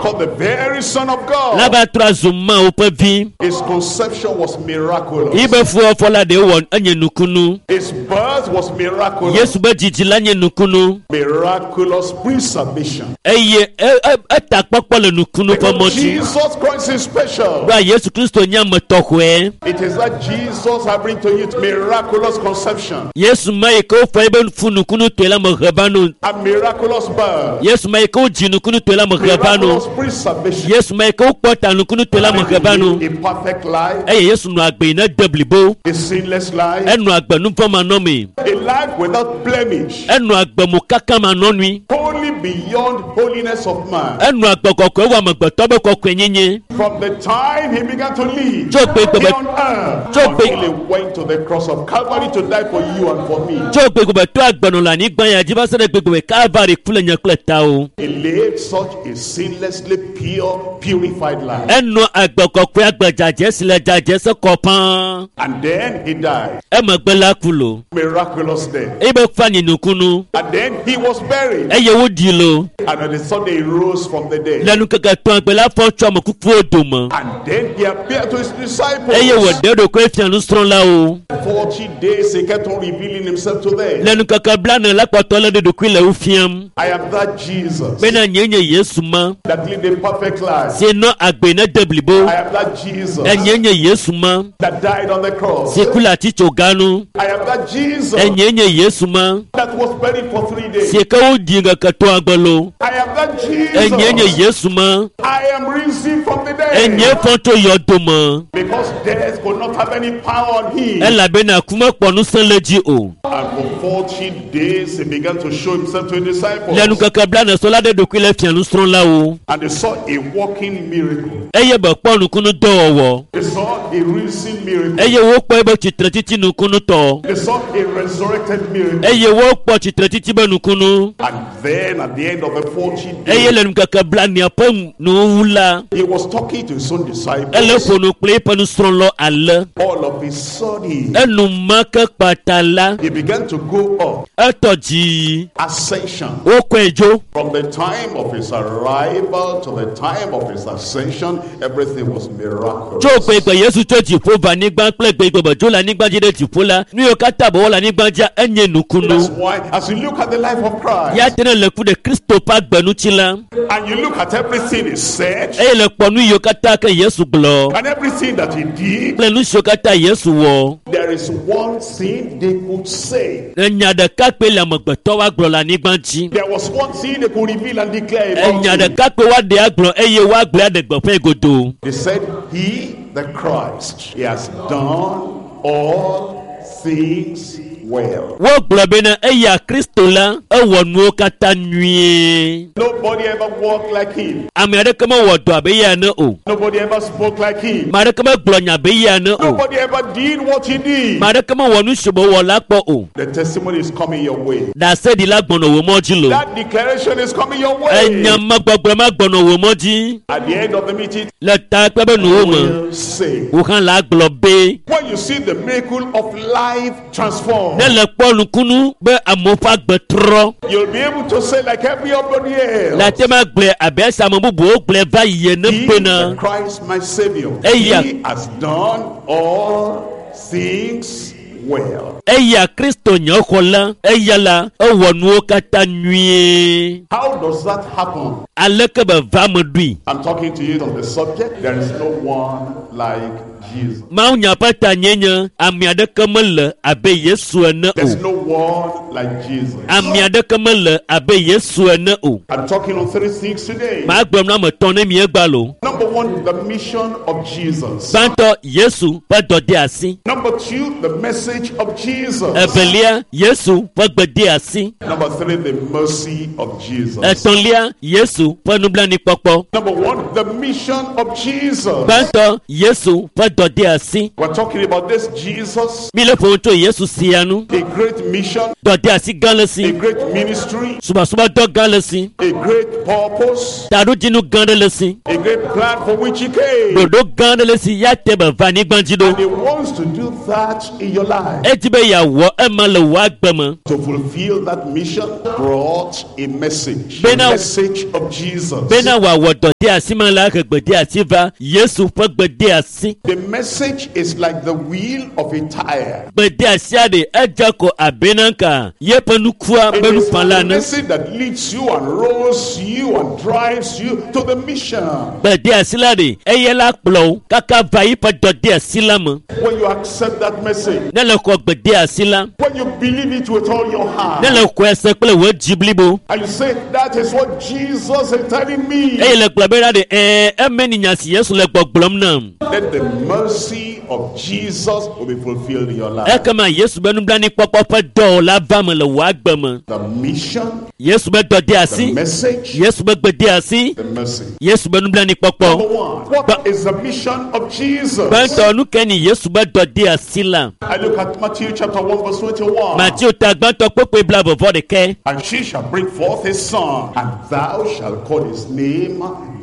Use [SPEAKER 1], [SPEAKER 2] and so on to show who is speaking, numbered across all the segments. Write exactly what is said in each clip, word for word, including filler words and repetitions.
[SPEAKER 1] called the very Son of God.
[SPEAKER 2] Laba trazuma upavi.
[SPEAKER 1] His conception was miraculous.
[SPEAKER 2] Ibe fuo fola de won anye nukunu.
[SPEAKER 1] His birth was miraculous.
[SPEAKER 2] Yesu ba jijila nye nukunu.
[SPEAKER 1] Miraculous preservation.
[SPEAKER 2] Eye eta popo le nukunu pa
[SPEAKER 1] Because
[SPEAKER 2] moti.
[SPEAKER 1] Jesus Christ is special.
[SPEAKER 2] Ba Yesu Kristo nya motokwe.
[SPEAKER 1] It is that Jesus I bring to you miraculous conception.
[SPEAKER 2] Yesu mai ko fa ibe funukunu twela mo rebanu.
[SPEAKER 1] A miraculous birth.
[SPEAKER 2] Yesu mai ko jinukunu twela mo rebanu.
[SPEAKER 1] Miraculous preservation.
[SPEAKER 2] Yesu mai ko pota nukunu twela mo rebanu.
[SPEAKER 1] A perfect life.
[SPEAKER 2] Eye Yesu no agbe na double
[SPEAKER 1] A sinless life.
[SPEAKER 2] enu agbe nu fo ma no mi
[SPEAKER 1] A life without blemish.
[SPEAKER 2] enu agbe mu kaka ma no nui
[SPEAKER 1] Holy beyond holiness of man.
[SPEAKER 2] enu agbe kokko wa ma gbe to be kokko yinyin
[SPEAKER 1] From the time he began to live
[SPEAKER 2] Jo pe gbe-
[SPEAKER 1] here on earth,
[SPEAKER 2] Jo pe-
[SPEAKER 1] until he went to the cross of Calvary to die for you and for me.
[SPEAKER 2] jo gbe gbe to agbe no la ni gban ya ji ba se de gbe gbe Calvary kule yan kle ta o
[SPEAKER 1] He lived such a sinlessly pure, purified life.
[SPEAKER 2] enu agbe kokko agbe jaje sile jaje se kopan
[SPEAKER 1] And then he died.
[SPEAKER 2] e ma gbe la kulo
[SPEAKER 1] Miraculous death.
[SPEAKER 2] e be fa ni nukunu
[SPEAKER 1] And then he was buried.
[SPEAKER 2] e ye wo di lo
[SPEAKER 1] And on the Sunday he rose from the dead.
[SPEAKER 2] lenu kaka to agbe la fo cho mo kuku odo mo
[SPEAKER 1] And then he appeared to his disciples.
[SPEAKER 2] e ye wo de do ko e fi anu stron la o
[SPEAKER 1] Forty days he kept on revealing himself to them.
[SPEAKER 2] lenu kaka bla na la poto le de do ku le u fiam
[SPEAKER 1] I am that Jesus
[SPEAKER 2] be na nyenye Yesu ma
[SPEAKER 1] that lived a perfect life.
[SPEAKER 2] se no agbe na double
[SPEAKER 1] I am that Jesus
[SPEAKER 2] enyenye Yesu ma
[SPEAKER 1] that died on the cross.
[SPEAKER 2] se kula ticho ganu
[SPEAKER 1] I am that Jesus
[SPEAKER 2] enyenye Yesu ma
[SPEAKER 1] that was buried for three days.
[SPEAKER 2] se ka o dinga ka to agbalo
[SPEAKER 1] I am that
[SPEAKER 2] enyenye
[SPEAKER 1] Jesus.
[SPEAKER 2] Yesu ma
[SPEAKER 1] I am risen from the
[SPEAKER 2] enye
[SPEAKER 1] dead.
[SPEAKER 2] fonto yodo ma
[SPEAKER 1] Because death could not have any power on him.
[SPEAKER 2] ela be na kuma ponu san leji o
[SPEAKER 1] And for forty days he began to show himself to his disciples.
[SPEAKER 2] lenu kaka bla na so la de do ku le fi anu stron la o
[SPEAKER 1] And they saw a walking miracle.
[SPEAKER 2] eye be ponu kunu do owo
[SPEAKER 1] They saw a risen miracle.
[SPEAKER 2] eye wo po ebe chitre titi nu kunu to
[SPEAKER 1] They saw a resurrected miracle.
[SPEAKER 2] eye wo po chitre titi be nu kunu
[SPEAKER 1] And then at the end of the forty
[SPEAKER 2] eye
[SPEAKER 1] days,
[SPEAKER 2] lenu kaka bla ni apam nu wula
[SPEAKER 1] he was talking to his own
[SPEAKER 2] ele
[SPEAKER 1] disciples.
[SPEAKER 2] fonu ple ponu stron lo ale
[SPEAKER 1] All of a sudden,
[SPEAKER 2] enu maka patala
[SPEAKER 1] he began to go up.
[SPEAKER 2] etoji
[SPEAKER 1] Ascension.
[SPEAKER 2] o kwejo
[SPEAKER 1] From the time of his arrival to the time of his ascension, everything was miraculous.
[SPEAKER 2] jo pe pe Yesu to ti fo ba nigba ple pe gbo jo la nigba jide ti fo la ni o kata bo la nigba ja enye
[SPEAKER 1] That's
[SPEAKER 2] nukunu
[SPEAKER 1] why, as you look at the life of Christ,
[SPEAKER 2] ya tene le ku de Kristo pa gbenu ti la
[SPEAKER 1] and you look at everything he said,
[SPEAKER 2] e le ponu yo kata ke Yesu glo
[SPEAKER 1] and everything that he did,
[SPEAKER 2] ple nu so kata Yesu wo
[SPEAKER 1] there is one thing they could say.
[SPEAKER 2] enya de ka pe le mo gbe to wa glo la nigba ji
[SPEAKER 1] There was one thing they could reveal and declare about
[SPEAKER 2] enya de
[SPEAKER 1] him.
[SPEAKER 2] ka pe wa de aglo eye wa gbe de gbo fe godo
[SPEAKER 1] They said, He, the Christ, he has done all things well.
[SPEAKER 2] wo glo be na eya Kristo la e wo nu o kata nwie
[SPEAKER 1] Nobody ever walked like him.
[SPEAKER 2] ame de kama wo do abe ya na o
[SPEAKER 1] Nobody ever spoke like him.
[SPEAKER 2] ma de kama glo nya be ya na o
[SPEAKER 1] Nobody ever did what he did.
[SPEAKER 2] ma de kama wo nu subo wo la po o
[SPEAKER 1] The testimony is coming your way.
[SPEAKER 2] da se di la gbono wo moji lo
[SPEAKER 1] That declaration is coming your
[SPEAKER 2] enya
[SPEAKER 1] way.
[SPEAKER 2] ma gbogbo ma gbono wo moji
[SPEAKER 1] At the end of the meeting,
[SPEAKER 2] le ta pe be nu o mo
[SPEAKER 1] will say,
[SPEAKER 2] o kan la glo be
[SPEAKER 1] when you see the miracle of life transformed,
[SPEAKER 2] ne le ponu kunu be amofa gbetro
[SPEAKER 1] you'll be able to say like everybody else,
[SPEAKER 2] la te ma gble abe sa mo bubu o gble va ye ne
[SPEAKER 1] He,
[SPEAKER 2] pe
[SPEAKER 1] the
[SPEAKER 2] na
[SPEAKER 1] Christ, my Savior,
[SPEAKER 2] Eya.
[SPEAKER 1] He has done all things well.
[SPEAKER 2] eya Kristo nya khola eya la e wo nu o kata nwie
[SPEAKER 1] How does that happen?
[SPEAKER 2] ale ke be va mo dui
[SPEAKER 1] I'm talking to you on the subject. There is no one like Jesus.
[SPEAKER 2] ma nya pata nyenye amia de kemele abe Yesu ene
[SPEAKER 1] There's
[SPEAKER 2] o
[SPEAKER 1] no one like Jesus.
[SPEAKER 2] amia de kemele abe Yesu ene o
[SPEAKER 1] I'm talking on three things today.
[SPEAKER 2] ma gbem na mo ton ne mi egba lo
[SPEAKER 1] Number one, the mission of Jesus.
[SPEAKER 2] banto Yesu pa dode asi
[SPEAKER 1] Number two, the message of Jesus.
[SPEAKER 2] ebelia Yesu pa gbede asi
[SPEAKER 1] Number three, the mercy of Jesus.
[SPEAKER 2] etonlia Yesu pa nubla ni popo
[SPEAKER 1] Number one, the mission of Jesus.
[SPEAKER 2] banto Yesu pa dode asi
[SPEAKER 1] We're talking about this Jesus,
[SPEAKER 2] mi le fo to Yesu sianu
[SPEAKER 1] a great mission,
[SPEAKER 2] dode asi
[SPEAKER 1] a
[SPEAKER 2] galasi
[SPEAKER 1] great ministry,
[SPEAKER 2] suba suba do galasi
[SPEAKER 1] a great purpose,
[SPEAKER 2] taru jinu gandelesi
[SPEAKER 1] a great plan for which he came.
[SPEAKER 2] dodo gandelesi ya tebe vani gbanjido
[SPEAKER 1] And he wants to do that in your life. life.
[SPEAKER 2] etibe ya wo emale wa gbeme.
[SPEAKER 1] To fulfill that mission brought a message. The
[SPEAKER 2] Bena-
[SPEAKER 1] message of Jesus.
[SPEAKER 2] Bena wa wodo de asima la gbede asiva Yesu pe gbede asi.
[SPEAKER 1] The message is like the wheel of a tire.
[SPEAKER 2] Gbede asiade ejako abenanka yepenukua
[SPEAKER 1] It
[SPEAKER 2] belu
[SPEAKER 1] is the
[SPEAKER 2] palana.
[SPEAKER 1] message that leads you and rolls you and drives you to the mission.
[SPEAKER 2] Gbede asilade eyela kplo kaka vai pe dode asilama.
[SPEAKER 1] When you accept that message,
[SPEAKER 2] Nele ko gbede asila.
[SPEAKER 1] when you believe it with all your heart,
[SPEAKER 2] Nele ko ese pele wo jiblibo.
[SPEAKER 1] and you say, that is what Jesus is telling me,
[SPEAKER 2] Eyele gbebera de eh emeni nyasi Yesu le gbogblom nam.
[SPEAKER 1] then the mercy of Jesus will be fulfilled in your life.
[SPEAKER 2] Ekama Yesu benu blani popo pe do la vame le wa gbeme.
[SPEAKER 1] The mission,
[SPEAKER 2] Yesu be dode
[SPEAKER 1] the
[SPEAKER 2] asi.
[SPEAKER 1] message,
[SPEAKER 2] Yesu be gbede asi.
[SPEAKER 1] the mercy.
[SPEAKER 2] Yesu benu blani
[SPEAKER 1] Number
[SPEAKER 2] popo.
[SPEAKER 1] one, what is the mission of Jesus?
[SPEAKER 2] Bento nu keni Yesu be dode asi la.
[SPEAKER 1] I look at Matthew chapter one verse twenty-one.
[SPEAKER 2] Matthew ta gbento popo bla bovo de ke.
[SPEAKER 1] And she shall bring forth a son, and thou shalt call his name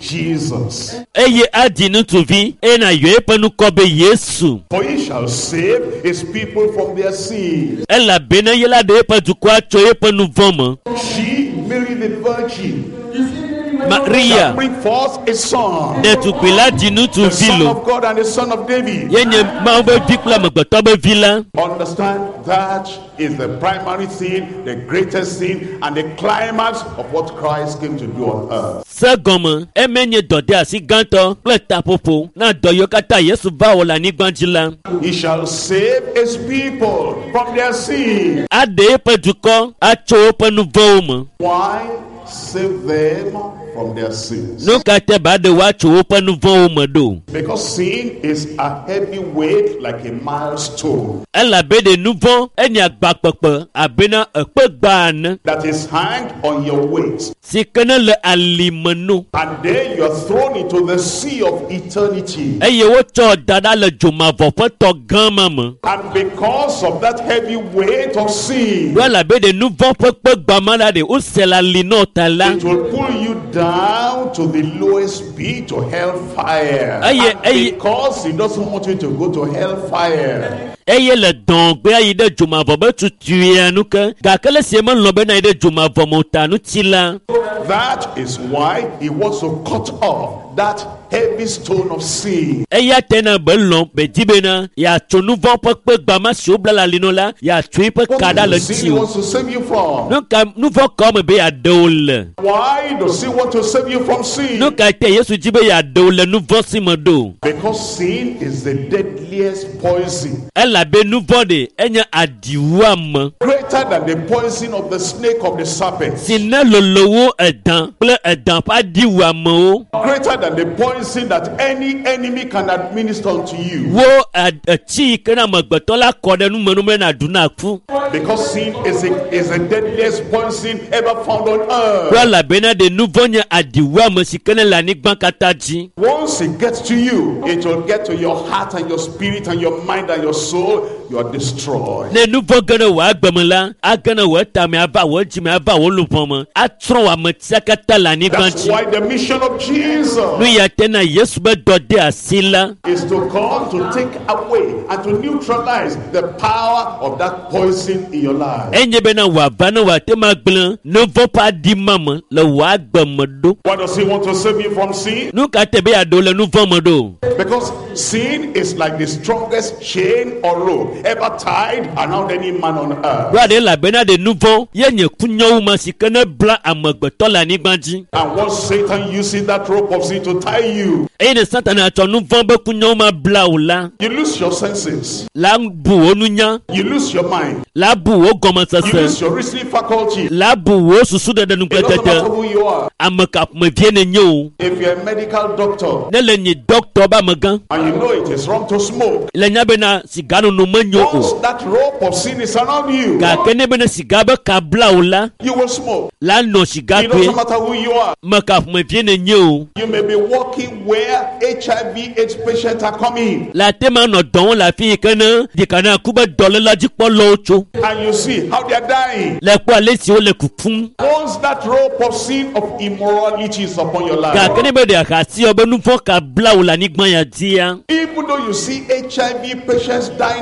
[SPEAKER 1] Jesus.
[SPEAKER 2] Eye adinu tuvi ena yo epenu kobe Yesu.
[SPEAKER 1] For he shall save his people from their sins.
[SPEAKER 2] Ela bena yela de epe du kwa cho epenu vomo.
[SPEAKER 1] She, Mary the Virgin, shall
[SPEAKER 2] Maria
[SPEAKER 1] bring forth a son,
[SPEAKER 2] de tu kwila dinu
[SPEAKER 1] the
[SPEAKER 2] tuvi
[SPEAKER 1] son
[SPEAKER 2] lo.
[SPEAKER 1] of God and the son of David.
[SPEAKER 2] Yenye ma be vikla magboto be vila.
[SPEAKER 1] Understand that is the primary thing, the greatest thing, and the climax of what Christ came to do on earth.
[SPEAKER 2] Segomo emenye dode asi ganto ple tapopo na doyo kata Yesu va ola ni gbanjila.
[SPEAKER 1] He shall save his people from their sins.
[SPEAKER 2] Ade epe du ko acho epenu vomo.
[SPEAKER 1] Why? Save them from their sins.
[SPEAKER 2] No kate ba de wa cho epenu vomo do.
[SPEAKER 1] Because sin is a heavy weight like a milestone
[SPEAKER 2] Ela be de nouveau enya gbakpekpe abena ekpe gban.
[SPEAKER 1] that is hanged on your waist.
[SPEAKER 2] Si kene le alimenu.
[SPEAKER 1] And then you are thrown into the sea of eternity.
[SPEAKER 2] Eye wo cho dada le jomavo pe to gama me.
[SPEAKER 1] And because of that heavy weight of sin,
[SPEAKER 2] Wala be de nouveau pe pe gbamana de o se la lino tala.
[SPEAKER 1] it will pull you down to the lowest pit, to hellfire.
[SPEAKER 2] Aye,
[SPEAKER 1] And
[SPEAKER 2] aye.
[SPEAKER 1] because he doesn't want you to go to hellfire,
[SPEAKER 2] Eye le don gbe ayi de jomavo be tutu anu ke. Ga kele se me lo be na de jomavo mo tanu tila.
[SPEAKER 1] that is why he wants to cut off that heavy stone of sin.
[SPEAKER 2] Eye tena be lo be dibe na ya cho nouveau pe pe gbama si o bla la lino la ya tui pe
[SPEAKER 1] What
[SPEAKER 2] kada le
[SPEAKER 1] is the sin
[SPEAKER 2] ti
[SPEAKER 1] he
[SPEAKER 2] o.
[SPEAKER 1] wants to save you from?
[SPEAKER 2] No ka nouveau comme be ya dole.
[SPEAKER 1] Why does he want to save you from sin?
[SPEAKER 2] No ka te Yesu jibe ya dole nouveau si mo do.
[SPEAKER 1] Because sin is the deadliest poison,
[SPEAKER 2] Ela be nouveau de enya adiwa me.
[SPEAKER 1] greater than the poison of the snake of the serpent,
[SPEAKER 2] Sine lolowo edan ple edan pa diwa me o.
[SPEAKER 1] greater than the poison that any enemy can administer unto you.
[SPEAKER 2] Wo ati kana magbeto la kode nu menu me na duna ku.
[SPEAKER 1] Because sin is, a, is the deadliest poison ever found on earth.
[SPEAKER 2] Wala bena de nouveau nya adiwa me sikene la ni gban kataji.
[SPEAKER 1] Once it gets to you, it will get to your heart and your spirit and your mind and your soul. You are destroyed.
[SPEAKER 2] Ne nouveau gana wa gbemela agana wa tame ava wa jime ava wa lupoma atron wa metiakata la ni
[SPEAKER 1] That's
[SPEAKER 2] gbanji.
[SPEAKER 1] why the mission of Jesus
[SPEAKER 2] Nu ya tena Yesu be dode asila.
[SPEAKER 1] is to come to take away and to neutralize the power of that poison in your life.
[SPEAKER 2] Enye bena wa bana wa te magble nouveau pa di mama le wa gbemedo.
[SPEAKER 1] Why does he want to save you from sin?
[SPEAKER 2] Nu ka te be ado le nouveau modo.
[SPEAKER 1] Because sin is like the strongest chain or rope ever tied around any man on earth.
[SPEAKER 2] Wa de la bena de nouveau yenye kunyo ma sikene bla amagbeto la ni gbanji.
[SPEAKER 1] And once Satan uses that rope of sin to tie you,
[SPEAKER 2] Eye de satana ato nouveau be kunyo ma bla o la.
[SPEAKER 1] you lose your senses,
[SPEAKER 2] La bu onu nya,
[SPEAKER 1] you lose your mind,
[SPEAKER 2] la bu o goma
[SPEAKER 1] you lose
[SPEAKER 2] sase.
[SPEAKER 1] your reasoning faculty.
[SPEAKER 2] La bu o susu de de nu
[SPEAKER 1] It doesn't matter
[SPEAKER 2] petete.
[SPEAKER 1] who you are.
[SPEAKER 2] Amaka me viene nyo.
[SPEAKER 1] If you're a medical doctor
[SPEAKER 2] Ne le ni doctor ba magan.
[SPEAKER 1] and you know it is wrong to smoke,
[SPEAKER 2] Le nya bena sigano no manyo
[SPEAKER 1] once
[SPEAKER 2] o.
[SPEAKER 1] that rope of sin is around you,
[SPEAKER 2] Ga kene bena sigabe ka bla o la.
[SPEAKER 1] you will smoke.
[SPEAKER 2] La no
[SPEAKER 1] It
[SPEAKER 2] sigabe.
[SPEAKER 1] doesn't matter who you are.
[SPEAKER 2] Maka me viene nyo.
[SPEAKER 1] You may be walking where H I V AIDS patients are coming,
[SPEAKER 2] La tema no don la fi kene di kana kuba dole la jikpo lo cho.
[SPEAKER 1] and you see how they are dying.
[SPEAKER 2] Le kwa le si o le kupun.
[SPEAKER 1] Once that rope of sin of immorality is upon your
[SPEAKER 2] Ga
[SPEAKER 1] life,
[SPEAKER 2] kene be de akasi obe nu fo ka bla o la ni gban ya dia.
[SPEAKER 1] even though you see H I V patients dying and dying and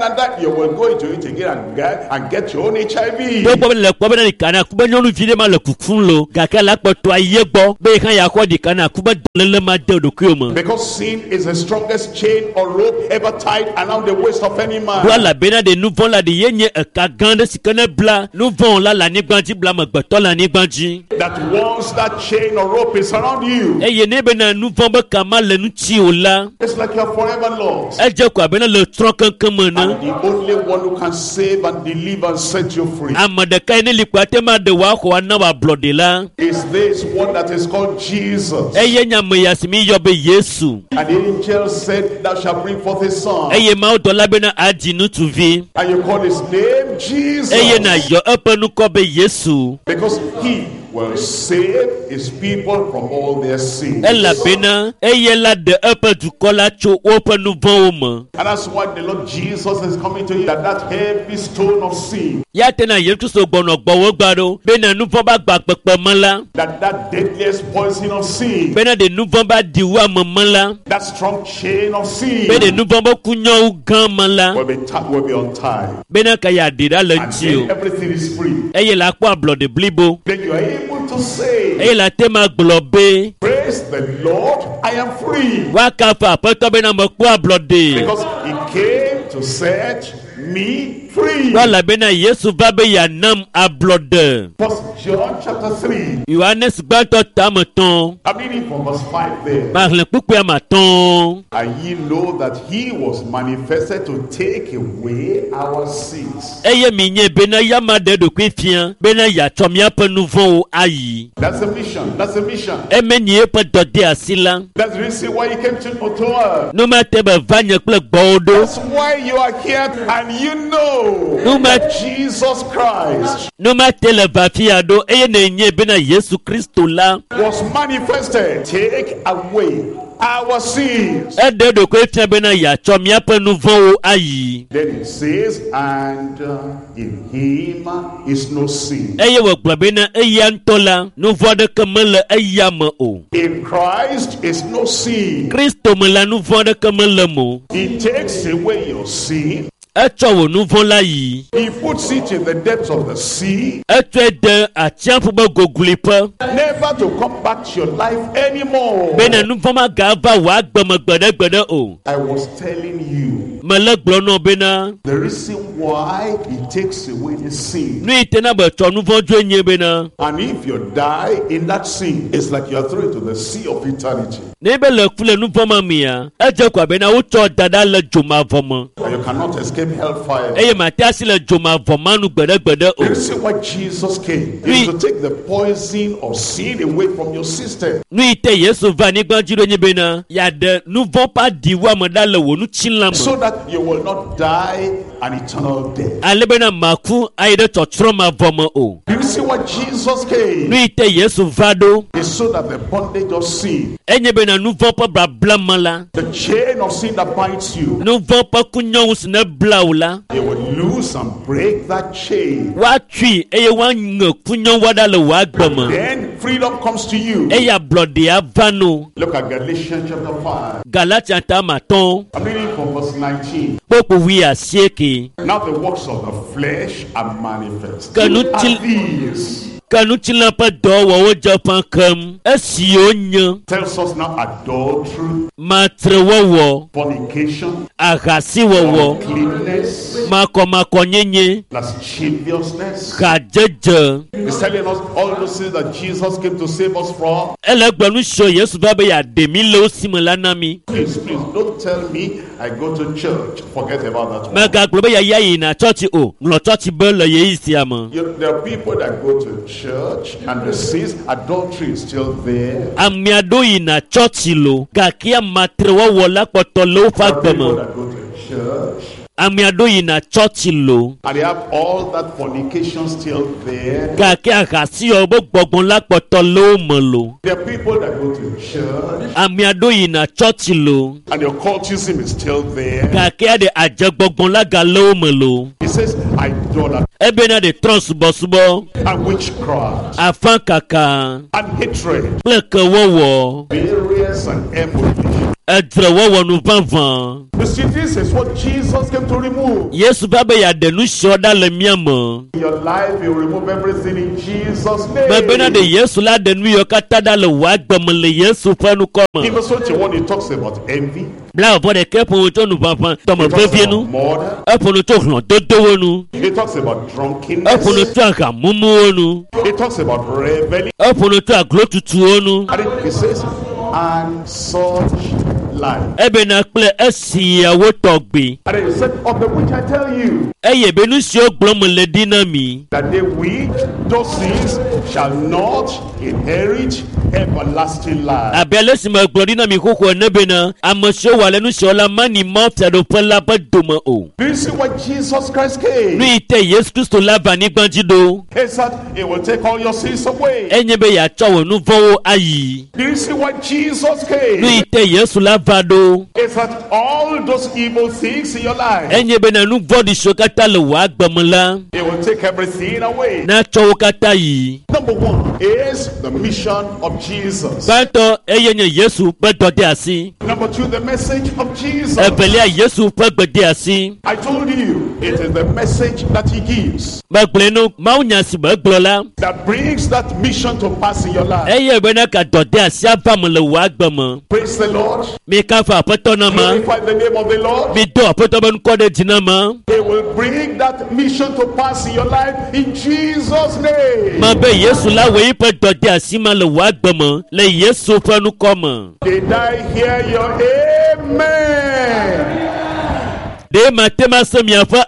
[SPEAKER 1] than that, you will go into it again and get, and get your own H I V.
[SPEAKER 2] gbogbo le kpɔ bena nikana kube nyɔnuvi ɖe ma le kukum lo gake la kpɔtɔ aye gbɔ be yi hã yakɔ nikana kube dɔléle ma de ɖokuiwo me.
[SPEAKER 1] Because sin is the strongest chain or rope ever tied around the waist of any man.
[SPEAKER 2] do elabena de nu vɔ̃ la de ye nye eka gã ɖe si ke ne bla nu vɔ̃ la le anyigba dzi bla amegbetɔ le anyigba dzi.
[SPEAKER 1] That once that chain or rope is around you,
[SPEAKER 2] eye ne bena nu vɔ̃ be kama le ŋuti o la
[SPEAKER 1] it's like you're forever lost.
[SPEAKER 2] edze ko abena le trɔ keŋkeŋ me ne.
[SPEAKER 1] And the only one who can save and deliver and set you free
[SPEAKER 2] ame ɖeka yi ne li ko ate ma de woaxɔ ana woablɔɖe la
[SPEAKER 1] is this one that is called Jesus.
[SPEAKER 2] eye nyameya si mi yɔ be Yesu.
[SPEAKER 1] And the angel said, thou shalt bring forth a son,
[SPEAKER 2] eye mawudɔla bena adzi ŋutsuvi
[SPEAKER 1] and you call his name Jesus,
[SPEAKER 2] eye nayɔ eƒe nukɔ be Yesu
[SPEAKER 1] because he will save his people from all their sins.
[SPEAKER 2] elabena eye la de eƒe dukɔ la tso woƒe nu vɔ̃wo me.
[SPEAKER 1] And that's why the Lord Jesus is coming to you, that that heavy stone of sin,
[SPEAKER 2] ya tena Yesu so gbɔnɔ gbɔwo gba ɖo bena nu vɔ̃ ba gba kpekpe me la
[SPEAKER 1] that that deadliest poison of sin,
[SPEAKER 2] bena de nu vɔ̃ ba di wu ame me la
[SPEAKER 1] that strong chain of sin
[SPEAKER 2] be de nu vɔ̃ be kunyɔwu gã me la
[SPEAKER 1] will be, ta- will be untied.
[SPEAKER 2] bena ka ya ɖi ɖa le
[SPEAKER 1] And
[SPEAKER 2] ŋuti
[SPEAKER 1] then
[SPEAKER 2] o
[SPEAKER 1] everything is free.
[SPEAKER 2] eye la kpɔ ablɔɖe blibo
[SPEAKER 1] Then you are able to say,
[SPEAKER 2] eye la te ma gblɔ be
[SPEAKER 1] praise the Lord, I am free.
[SPEAKER 2] woaka fa aƒetɔ bena mekpɔ ablɔɖe
[SPEAKER 1] Because he came to set me free.
[SPEAKER 2] elabena Yesu va be yeanam ablɔɖe.
[SPEAKER 1] First John chapter three.
[SPEAKER 2] Yohanes gbãtɔ tame tɔn
[SPEAKER 1] I'm reading from verse five there.
[SPEAKER 2] maxlẽ kpukpea ma tɔn.
[SPEAKER 1] And ye know that he was manifested to take away our sins.
[SPEAKER 2] eye mi nye bena yama ɖe ɖokui fia bena yeatsɔ míaƒe nu vɔ̃wo ayi.
[SPEAKER 1] That's the mission. That's the mission.
[SPEAKER 2] emenyi eƒe dɔ de asi la.
[SPEAKER 1] That's the reason why he came to, to earth.
[SPEAKER 2] nu mate be va nye kple gbɔwo ɖo.
[SPEAKER 1] That's why you are here and you know
[SPEAKER 2] No, ma-
[SPEAKER 1] that Jesus Christ
[SPEAKER 2] nu mate le va fia ɖo eye ne nye bena Yesu Kristo la
[SPEAKER 1] was manifested. Take away our sins.
[SPEAKER 2] eɖe ɖokui fia bena yeatsɔ míaƒe nu vɔ̃wo ayi.
[SPEAKER 1] Then it says, and uh, in him is no sin.
[SPEAKER 2] eye wògblɔ bena eya ŋutɔ la nu vɔ̃ aɖeke mele eya me o.
[SPEAKER 1] In Christ is no sin.
[SPEAKER 2] Kristo me la nu vɔ̃ aɖeke mele me o.
[SPEAKER 1] He takes away your sin.
[SPEAKER 2] etsɔ wò nu vɔ̃ la yi.
[SPEAKER 1] He puts it in the depths of the sea,
[SPEAKER 2] etsɔe de atsiaƒu be gogliƒe
[SPEAKER 1] never to come back to your life anymore.
[SPEAKER 2] bena nu vɔ̃ magava wò agbeme gbeɖe gbeɖe o.
[SPEAKER 1] I was telling you
[SPEAKER 2] mele gblɔ nɔ bena
[SPEAKER 1] the reason why he takes away the sin.
[SPEAKER 2] nu yi tena be tsɔ nu vɔ̃ dzoe nye bena
[SPEAKER 1] And if you die in that sin, it's like you're thrown into the sea of eternity.
[SPEAKER 2] ne be le ku le nu vɔ̃ ma mea edze ko bena wotsɔ da ɖa le dzomavɔ me
[SPEAKER 1] And you cannot escape hellfire.
[SPEAKER 2] eye mate asi le dzomavɔ ma nu gbeɖe gbeɖe
[SPEAKER 1] The
[SPEAKER 2] o.
[SPEAKER 1] reason why Jesus came
[SPEAKER 2] Oui.
[SPEAKER 1] is to take the poison of sin away from your system.
[SPEAKER 2] nu yi te Yesu va anyigba dzi ɖo nye bena yeaɖe nu vɔ̃ ƒe aɖiwu ame ɖa le wò nutsilã
[SPEAKER 1] So
[SPEAKER 2] me
[SPEAKER 1] that you will not die an eternal death.
[SPEAKER 2] ale bena maku ayi ɖe tsɔtsrɔ̃ mavɔ me o.
[SPEAKER 1] The reason why Jesus
[SPEAKER 2] nu
[SPEAKER 1] came
[SPEAKER 2] yi te Yesu va ɖo
[SPEAKER 1] is so that the bondage of sin,
[SPEAKER 2] enye bena nu vɔ̃ ƒe babla me la
[SPEAKER 1] the chain of sin that binds you,
[SPEAKER 2] nu vɔ̃ ƒe kunyɔnu si ne bla wò la
[SPEAKER 1] you will loose and break that chain.
[SPEAKER 2] woatui eye woaŋe kunyɔnua ɖa le wò agbe me
[SPEAKER 1] Then freedom comes to you.
[SPEAKER 2] eye ablɔɖe ava no.
[SPEAKER 1] Look at Galatians chapter five.
[SPEAKER 2] Galatia ta ma tɔn
[SPEAKER 1] I'm reading from verse nineteen.
[SPEAKER 2] kpokpo wi asieke
[SPEAKER 1] Now the works of the flesh are manifest.
[SPEAKER 2] Can you
[SPEAKER 1] Are
[SPEAKER 2] tell-
[SPEAKER 1] these?
[SPEAKER 2] ke nutsila ƒe dɔwɔwɔ dze ƒã kem esiwo nye
[SPEAKER 1] Tells us now adultery,
[SPEAKER 2] matrewɔwɔ
[SPEAKER 1] fornication,
[SPEAKER 2] ahasiwɔwɔ
[SPEAKER 1] uncleanness,
[SPEAKER 2] makɔmakɔnyenye
[SPEAKER 1] lasciviousness.
[SPEAKER 2] hadzedze.
[SPEAKER 1] He's telling us all those things that Jesus came to save us from.
[SPEAKER 2] ele gblɔ nu sio Yesu va be yeaɖe mi le wo si me la na mi.
[SPEAKER 1] Please, please, don't tell me I go to church. Forget about that one.
[SPEAKER 2] megagblɔ be yaya yina tsɔtsi o ŋlɔ tsɔtsi be le yeyi sia me.
[SPEAKER 1] You, there are people that go to church and the sins, adultery is still there.
[SPEAKER 2] ame aɖewo yina tsɔtsi lo gake amatrewɔwɔ la kpɔtɔ le woƒe
[SPEAKER 1] There are
[SPEAKER 2] agbe
[SPEAKER 1] people
[SPEAKER 2] me.
[SPEAKER 1] that go to church
[SPEAKER 2] ame aɖewo yina tsɔtsi lo
[SPEAKER 1] and they have all that fornication still there.
[SPEAKER 2] gake ahasiwɔ be gbɔgbɔ la kpɔtɔ le wo me lo.
[SPEAKER 1] There are people that go to church
[SPEAKER 2] ame aɖewo yina tsɔtsi lo
[SPEAKER 1] and the occultism is still there.
[SPEAKER 2] gake aɖe adzegbɔgbɔ la ga le wo me lo.
[SPEAKER 1] He says idolatry
[SPEAKER 2] ebena de trɔ subɔsubɔ
[SPEAKER 1] and witchcraft
[SPEAKER 2] afã kaka
[SPEAKER 1] and hatred,
[SPEAKER 2] kple kewɔwɔ
[SPEAKER 1] variance and emulation,
[SPEAKER 2] edrewo nu vanvan.
[SPEAKER 1] You see, this is what Jesus came to remove.
[SPEAKER 2] Yesu ba be ya de nu shoda le miamo.
[SPEAKER 1] In your life, you remove everything in Jesus' name.
[SPEAKER 2] Ba be na de Yesu la de nu yo kata da le wa gbem le Yesu fa nu ko mo.
[SPEAKER 1] Even so, one he talks about envy.
[SPEAKER 2] Bla bo de ke po to nu vanvan to mo
[SPEAKER 1] He talks
[SPEAKER 2] bevie nu.
[SPEAKER 1] about murder.
[SPEAKER 2] E po nu to hlo dodo nu.
[SPEAKER 1] He talks about
[SPEAKER 2] E
[SPEAKER 1] drunkenness.
[SPEAKER 2] po nu to aka mumu nu.
[SPEAKER 1] He talks about reveling.
[SPEAKER 2] E po nu to aglo tutu nu.
[SPEAKER 1] And it says, and such life.
[SPEAKER 2] E be na kple esi awo togbe.
[SPEAKER 1] And he said, of the which I tell you,
[SPEAKER 2] E ye be nu si o gblo mo le dinami.
[SPEAKER 1] that they which do sins shall not inherit everlasting life.
[SPEAKER 2] Abele si ma gblo dinami koko ne be na amosho wa le nu si ola mani mo fia do pela ba domo o.
[SPEAKER 1] Do you see why Jesus Christ came?
[SPEAKER 2] Nu ite Yesu Kristo la ba ni gbanji do.
[SPEAKER 1] He said, it will take all your sins away.
[SPEAKER 2] Enye be ya chowo nu vowo ayi.
[SPEAKER 1] Do you see why Jesus
[SPEAKER 2] Nu
[SPEAKER 1] came?
[SPEAKER 2] ite Yesu la va do.
[SPEAKER 1] He said, all those evil things in your life,
[SPEAKER 2] Enye be na nu vodi shokata le wa gbemla.
[SPEAKER 1] it will take everything away.
[SPEAKER 2] Na chowo kata yi.
[SPEAKER 1] Number one is the mission of Jesus.
[SPEAKER 2] Banto eye nye Yesu pe dode asi.
[SPEAKER 1] Number two, the message of Jesus.
[SPEAKER 2] Ebelia Yesu pe gbede asi.
[SPEAKER 1] I told you, it is the message that he gives
[SPEAKER 2] Ba gble nu ma unya si ba gblola.
[SPEAKER 1] that brings that mission to pass in your life.
[SPEAKER 2] Eye be na ka dode asi ava mo le wa gbem.
[SPEAKER 1] Praise the Lord.
[SPEAKER 2] Mi ka fa apeto na ma.
[SPEAKER 1] Glorify the name of the Lord.
[SPEAKER 2] Mi do apeto be nu ko de jina ma.
[SPEAKER 1] He will bring that mission to pass in your life in Jesus' name.
[SPEAKER 2] Ma be Yesu la we pe dode asi ma le wa gbem le Yesu pe nu ko mo.
[SPEAKER 1] Did I hear your amen?
[SPEAKER 2] De matema se mi afa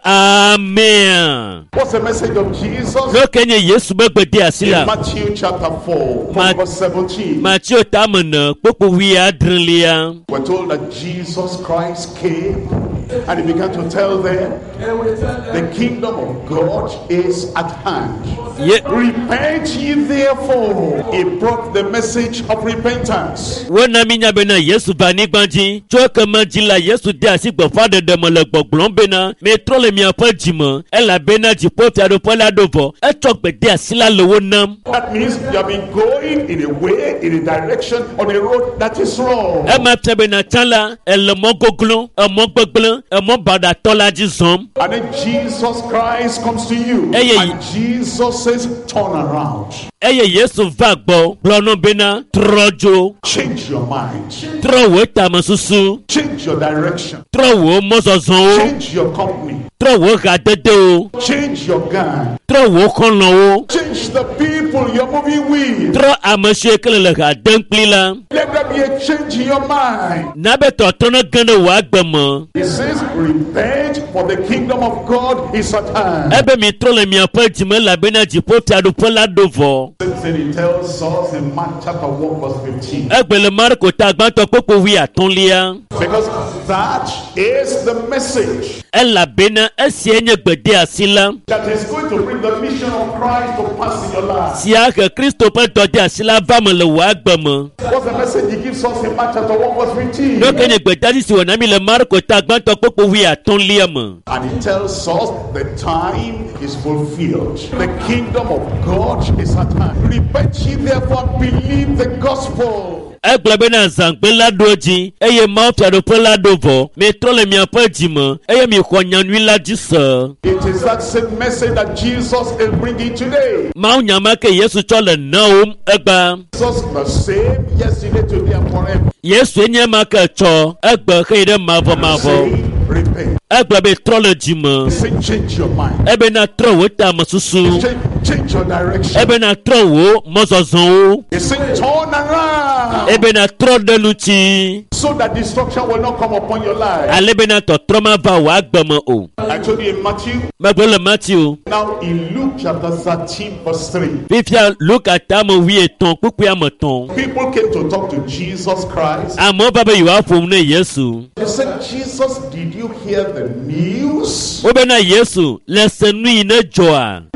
[SPEAKER 2] amen.
[SPEAKER 1] What's the message of Jesus?
[SPEAKER 2] No kenye Yesu be gbede asi
[SPEAKER 1] In
[SPEAKER 2] la.
[SPEAKER 1] Matthew chapter four,
[SPEAKER 2] Ma-
[SPEAKER 1] from verse seventeen,
[SPEAKER 2] Matthew tamana popo wi adrelia.
[SPEAKER 1] we're told that Jesus Christ came and he began to tell them, the kingdom of God is at hand.
[SPEAKER 2] Ye
[SPEAKER 1] Repent ye therefore. He brought the message of repentance.
[SPEAKER 2] wona minya bena Yesu va ni gbanji. Choke manjila Yesu de asi gbo fa de mo le gbogbon bena. Me trole mi afa jimo. E la bena ji po ti ado pola dovo. E chok be de asi la lowo nam.
[SPEAKER 1] That means you have been going in a way, in a direction, on a road that is wrong.
[SPEAKER 2] E ma te bena chala e le mo goglon, e mo gbegblon, e mo bada tola ji zom.
[SPEAKER 1] And then Jesus Christ comes to you.
[SPEAKER 2] Hey, hey.
[SPEAKER 1] And Jesus says, turn around.
[SPEAKER 2] Eye Yesu va gbo. Blono bena trojo.
[SPEAKER 1] Change your mind.
[SPEAKER 2] Tro wo tamasusu.
[SPEAKER 1] Change your direction.
[SPEAKER 2] Tro wo mozozon o.
[SPEAKER 1] Change your company.
[SPEAKER 2] Tro wo ga dede o.
[SPEAKER 1] Change your gang.
[SPEAKER 2] Tro wo kono o.
[SPEAKER 1] Change the people you're moving with.
[SPEAKER 2] Tro amase kele le ga denkpli la.
[SPEAKER 1] Let there be a change in your mind.
[SPEAKER 2] Na be to tono gane wa gbemo.
[SPEAKER 1] He says, repent, for the kingdom of God is at hand.
[SPEAKER 2] Ebe mi trole mi apo jime la bena jipo ti adu pola dovo.
[SPEAKER 1] And he tells us in Mark chapter one verse fifteen.
[SPEAKER 2] Egbele Marko ta gbanto popo wi atonlia.
[SPEAKER 1] Because that is the message
[SPEAKER 2] Ela bena esi enye gbede asila.
[SPEAKER 1] that is going to bring the mission of Christ to pass in your life.
[SPEAKER 2] Si ake Kristo pe dode asila va mo le wa gbemo.
[SPEAKER 1] What's the message he gives us in Mark chapter one verse fifteen?
[SPEAKER 2] No kenye gbede si wona mi le Marko ta gbanto popo wi atonlia mo.
[SPEAKER 1] And he tells us the time is fulfilled. The kingdom of God is at hand. Repent ye therefore, believe the gospel.
[SPEAKER 2] Egbele bena zangbe la doji. Eye ma fi adu pola dovo. Me trole mi apo jimo. Eye mi ko nyanwi la jisa.
[SPEAKER 1] It is that same message that Jesus is bringing today.
[SPEAKER 2] Ma unyama ke Yesu chole na um egba.
[SPEAKER 1] Jesus the same yesterday, today, and forever.
[SPEAKER 2] Yesu enye ma ke cho. Egba ke ide mavo mavo.
[SPEAKER 1] Say, repent.
[SPEAKER 2] Egba be trole jimo.
[SPEAKER 1] Say, change your mind.
[SPEAKER 2] Ebe na tro wo ta masusu.
[SPEAKER 1] Change, change your direction.
[SPEAKER 2] Ebe na tro wo mozozon o.
[SPEAKER 1] He said, turn around
[SPEAKER 2] Ebe na tro denuchi.
[SPEAKER 1] so that destruction will not come upon your life.
[SPEAKER 2] Alebe na to troma va wa gbemo o.
[SPEAKER 1] I told you in Matthew.
[SPEAKER 2] Magbele Matthew.
[SPEAKER 1] Now in Luke chapter thirteen verse three.
[SPEAKER 2] Fifia Luke atamo wi eton pupu amoton.
[SPEAKER 1] People came to talk to Jesus Christ.
[SPEAKER 2] Amo baba yiwa fom ne Yesu.
[SPEAKER 1] They said, Jesus, did you hear the news
[SPEAKER 2] Obe na Yesu lesenu ine joa.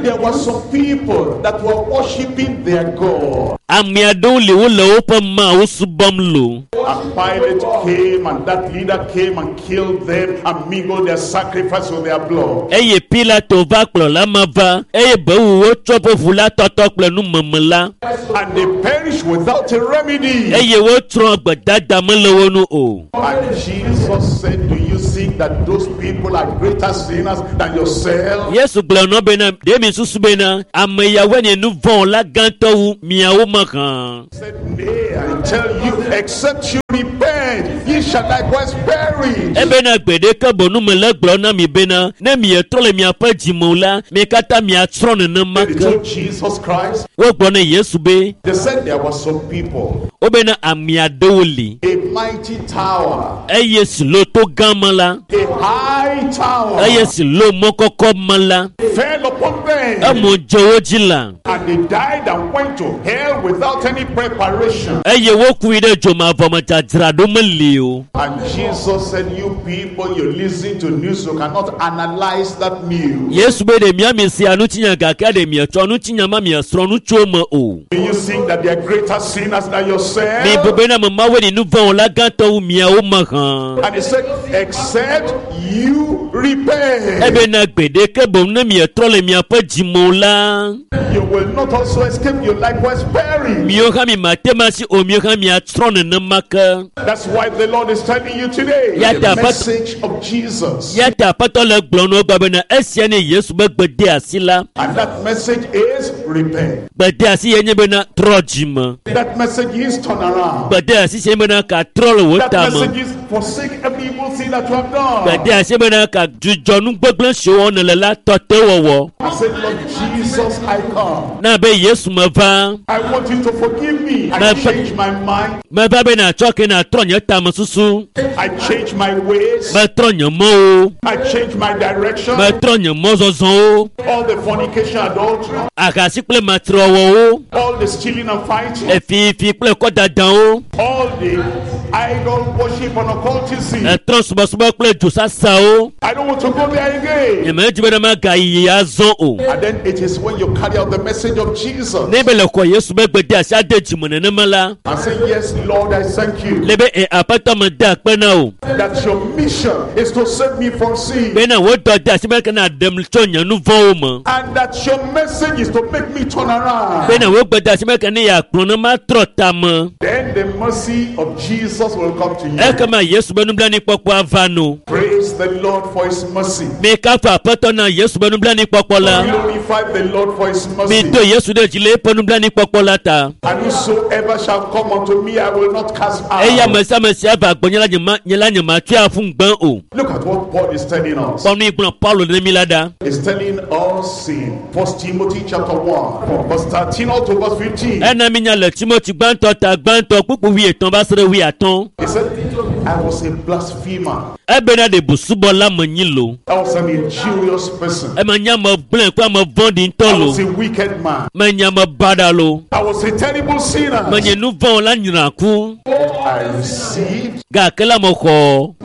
[SPEAKER 1] There were some people that were worshiping their God.
[SPEAKER 2] Ame aɖewo le wo le woƒe mawo subɔm lo.
[SPEAKER 1] And Pilate came, and that leader came and killed them and mingled their sacrifice with their blood.
[SPEAKER 2] Eye Pilato va kplɔla ma va eye bewu wotsɔ ƒe ʋu la tɔtɔ kple numeme la.
[SPEAKER 1] And they perished without a remedy.
[SPEAKER 2] Eye wotsrɔ̃ gbedada mele wo nu o.
[SPEAKER 1] And Jesus said, do you think that those people are greater sinners than yourself?
[SPEAKER 2] Yesu gblɔ nɔ bena ɖe mi susu bena ame yawoe nye nu vɔ̃ la gãtɔ wu miawo me hã.
[SPEAKER 1] He said, nay, I tell you, except you repent, ye shall likewise perish.
[SPEAKER 2] Ebena gbedeke bonu me le gblɔ na mi bena ne mietrɔ le miaƒe dzime la mi katã miatsrɔ̃ nenema
[SPEAKER 1] They
[SPEAKER 2] ke.
[SPEAKER 1] told Jesus Christ.
[SPEAKER 2] Wogblɔ ne Yesu be
[SPEAKER 1] They said there were some people,
[SPEAKER 2] wobena ame aɖewo li
[SPEAKER 1] a mighty tower,
[SPEAKER 2] eye si lo to gã me la
[SPEAKER 1] a high tower,
[SPEAKER 2] eye si lo mɔkɔkɔ me la
[SPEAKER 1] fell upon them,
[SPEAKER 2] emo dze wo dzi la
[SPEAKER 1] and they died and went to hell without any preparation.
[SPEAKER 2] eye wokui ɖe dzomavɔ me dzadzraɖo meli o.
[SPEAKER 1] And Jesus said, you people, you listen to news, you cannot analyze that news.
[SPEAKER 2] Yesu be ɖe miami sia nutsinya gake ɖe mietsɔ nutsinya ma miesrɔ̃ nu tso me o.
[SPEAKER 1] Do you think that they are greater sinners than
[SPEAKER 2] Mi
[SPEAKER 1] yourself?
[SPEAKER 2] be bena memawoe ɖi nu vɔ̃ la gãtɔ wu miawo me hã.
[SPEAKER 1] And he said, except you repent,
[SPEAKER 2] Ebena gbedeke boŋ ne mietrɔ le miaƒe dzime la
[SPEAKER 1] you will not also escape, you likewise perish.
[SPEAKER 2] miwo hã mi mate ma si o miwo hã miatsrɔ̃ nenema ke.
[SPEAKER 1] That's why the Lord is telling you today,
[SPEAKER 2] Ya
[SPEAKER 1] the
[SPEAKER 2] ta pat-
[SPEAKER 1] message of Jesus.
[SPEAKER 2] Ya ta aƒetɔ le gblɔm na wo gba bena esia ne Yesu be gbede asi la.
[SPEAKER 1] And that message is repent.
[SPEAKER 2] Gbede asi ye nye bena trɔ dzime.
[SPEAKER 1] That message is turn around.
[SPEAKER 2] Gbede asi se bena ka trɔ le wo
[SPEAKER 1] That
[SPEAKER 2] tame.
[SPEAKER 1] message is forsake every evil thing that you have done.
[SPEAKER 2] Gbede asi bena ka dzudzɔ nu gbegblẽ siwo wɔne le la tɔte wɔwɔ.
[SPEAKER 1] I said, Lord Jesus, I come.
[SPEAKER 2] Na be Yesu me va.
[SPEAKER 1] I want you to forgive me. I
[SPEAKER 2] My-
[SPEAKER 1] change my mind.
[SPEAKER 2] Me va be natsɔ ke na trɔ nye tame susu.
[SPEAKER 1] I change my ways.
[SPEAKER 2] Me trɔ nye mɔwo.
[SPEAKER 1] I change my direction.
[SPEAKER 2] Me trɔ nye mɔzɔzɔwo.
[SPEAKER 1] All the fornication, adultery,
[SPEAKER 2] Ahasi kple matrɔwɔwo.
[SPEAKER 1] all the stealing and fighting,
[SPEAKER 2] Efifi kple kɔdadawo.
[SPEAKER 1] all the idol worship and occultism.
[SPEAKER 2] Etrɔ subɔsubɔ kple dzosasawo.
[SPEAKER 1] I don't want to go there again.
[SPEAKER 2] Nye me dzi be ne magayi azɔ o.
[SPEAKER 1] And then it is when you carry out the message of Jesus
[SPEAKER 2] Ne be le xɔ Yesu be gbede asi ade dzime nenema la.
[SPEAKER 1] and say, yes, Lord, I thank you
[SPEAKER 2] Le be e aƒetɔ me de akpe na o.
[SPEAKER 1] that your mission is to save me from sin.
[SPEAKER 2] Bena wo dɔ de asi be kana ɖem tso nye nu vɔ̃wo me.
[SPEAKER 1] And that your message is to make me turn around.
[SPEAKER 2] Bena wo gbe de asi be kana ya kplɔ ne ma trɔ tame.
[SPEAKER 1] Then the mercy of Jesus will come to you.
[SPEAKER 2] Ekema Yesu be nublanuikpɔkpɔ ava no.
[SPEAKER 1] Praise the Lord for his mercy.
[SPEAKER 2] Mi kafa aƒetɔ na Yesu be nublanuikpɔkpɔ la.
[SPEAKER 1] Glorify the Lord for his
[SPEAKER 2] Mi
[SPEAKER 1] mercy.
[SPEAKER 2] do Yesu ɖe dzi le eƒe nublanuikpɔkpɔ la ta.
[SPEAKER 1] And whosoever shall come unto me, I will not cast
[SPEAKER 2] Eya
[SPEAKER 1] out.
[SPEAKER 2] ame sia ame si ava gbɔnye la nye ma nye la nye ma tui afu gbɛ o.
[SPEAKER 1] Look at what Paul is telling us.
[SPEAKER 2] Kpɔnu igblɔ Paulo ɖe mi la ɖa.
[SPEAKER 1] He's telling us in First Timothy chapter one, from verse thirteen up to verse fifteen.
[SPEAKER 2] Ena mi nya le Timothy gbãtɔ ta gbãtɔ kpukpu wi etɔ̃ va se ɖe wi atɔ̃.
[SPEAKER 1] He said, I was a blasphemer.
[SPEAKER 2] Ebena ɖe busubɔla me nyi lo.
[SPEAKER 1] I was an injurious person.
[SPEAKER 2] Eme nye ame gblẽ kple ame vɔ̃ɖi ŋutɔ
[SPEAKER 1] I was
[SPEAKER 2] lo.
[SPEAKER 1] a wicked man.
[SPEAKER 2] Menye ame baɖa lo.
[SPEAKER 1] I was a terrible sinner.
[SPEAKER 2] Menye nu vɔ̃ la nyra ku.
[SPEAKER 1] I received.
[SPEAKER 2] Gake la me xɔ.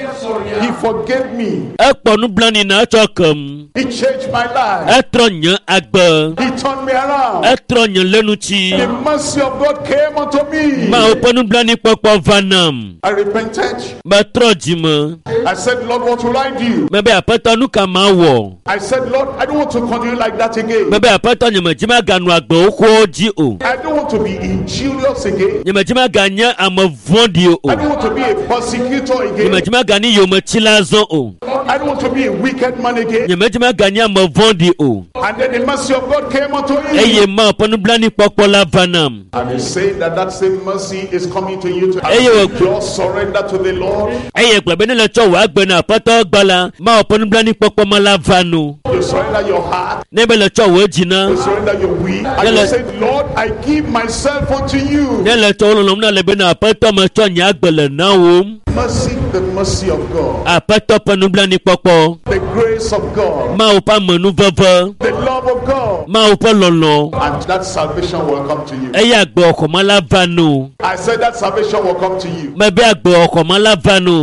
[SPEAKER 1] He forgave me.
[SPEAKER 2] Ekpɔ nublanui na etsɔ kem.
[SPEAKER 1] He changed my life.
[SPEAKER 2] Etrɔ nye agbe.
[SPEAKER 1] He turned me around.
[SPEAKER 2] Etrɔ nye lenutsi.
[SPEAKER 1] The mercy of God came unto me.
[SPEAKER 2] Mawo ƒe nublanuikpɔkpɔ va nam.
[SPEAKER 1] I repented.
[SPEAKER 2] Metrɔ dzime.
[SPEAKER 1] I said, Lord, what will I do?
[SPEAKER 2] Mebe aƒetɔ nu ka ma wɔ.
[SPEAKER 1] I said, Lord, I don't want to continue like that again.
[SPEAKER 2] Mebe aƒetɔ nye me dzi maganu agbewo xowo dzi o.
[SPEAKER 1] I don't want to be injurious again.
[SPEAKER 2] Nye me dzi maganye ame vɔ̃ɖi o.
[SPEAKER 1] I don't want to be a persecutor
[SPEAKER 2] Nye me
[SPEAKER 1] again.
[SPEAKER 2] dzi magani yometsila zɔ o.
[SPEAKER 1] I don't want to be a wicked man again.
[SPEAKER 2] Nye me dzi maganye ame vɔ̃ɖi o.
[SPEAKER 1] And then the mercy of God came unto
[SPEAKER 2] Eye
[SPEAKER 1] me.
[SPEAKER 2] Mawu ƒe nublanuikpɔkpɔ la va nam.
[SPEAKER 1] And he said that that same mercy is coming to you to
[SPEAKER 2] Hey, you-
[SPEAKER 1] just surrender to the Lord.
[SPEAKER 2] Eye gblɔ be ne le tsɔ wò agbe na aƒetɔ gba la, Mawu ƒe nublanuikpɔkpɔ ma la va no.
[SPEAKER 1] You surrender your heart.
[SPEAKER 2] Ne be le tsɔ wò dzi na.
[SPEAKER 1] You surrender your will. And you
[SPEAKER 2] Hello.
[SPEAKER 1] say, Lord, I give myself unto you.
[SPEAKER 2] Ne le tsɔ wo lɔlɔm na le be na aƒetɔ me tsɔ nye agbe le na wòm.
[SPEAKER 1] Mercy, the mercy of God.
[SPEAKER 2] Aƒetɔ ƒe nublanuikpɔkpɔ.
[SPEAKER 1] The grace of God.
[SPEAKER 2] Mawu ƒe amenuveve.
[SPEAKER 1] The love of God.
[SPEAKER 2] Mawu ƒe lɔlɔ.
[SPEAKER 1] And that salvation will come to you.
[SPEAKER 2] Eye agbe xɔma la va no.
[SPEAKER 1] I said that salvation will come to you.
[SPEAKER 2] Mebe agbe xɔma la va no.
[SPEAKER 1] Praise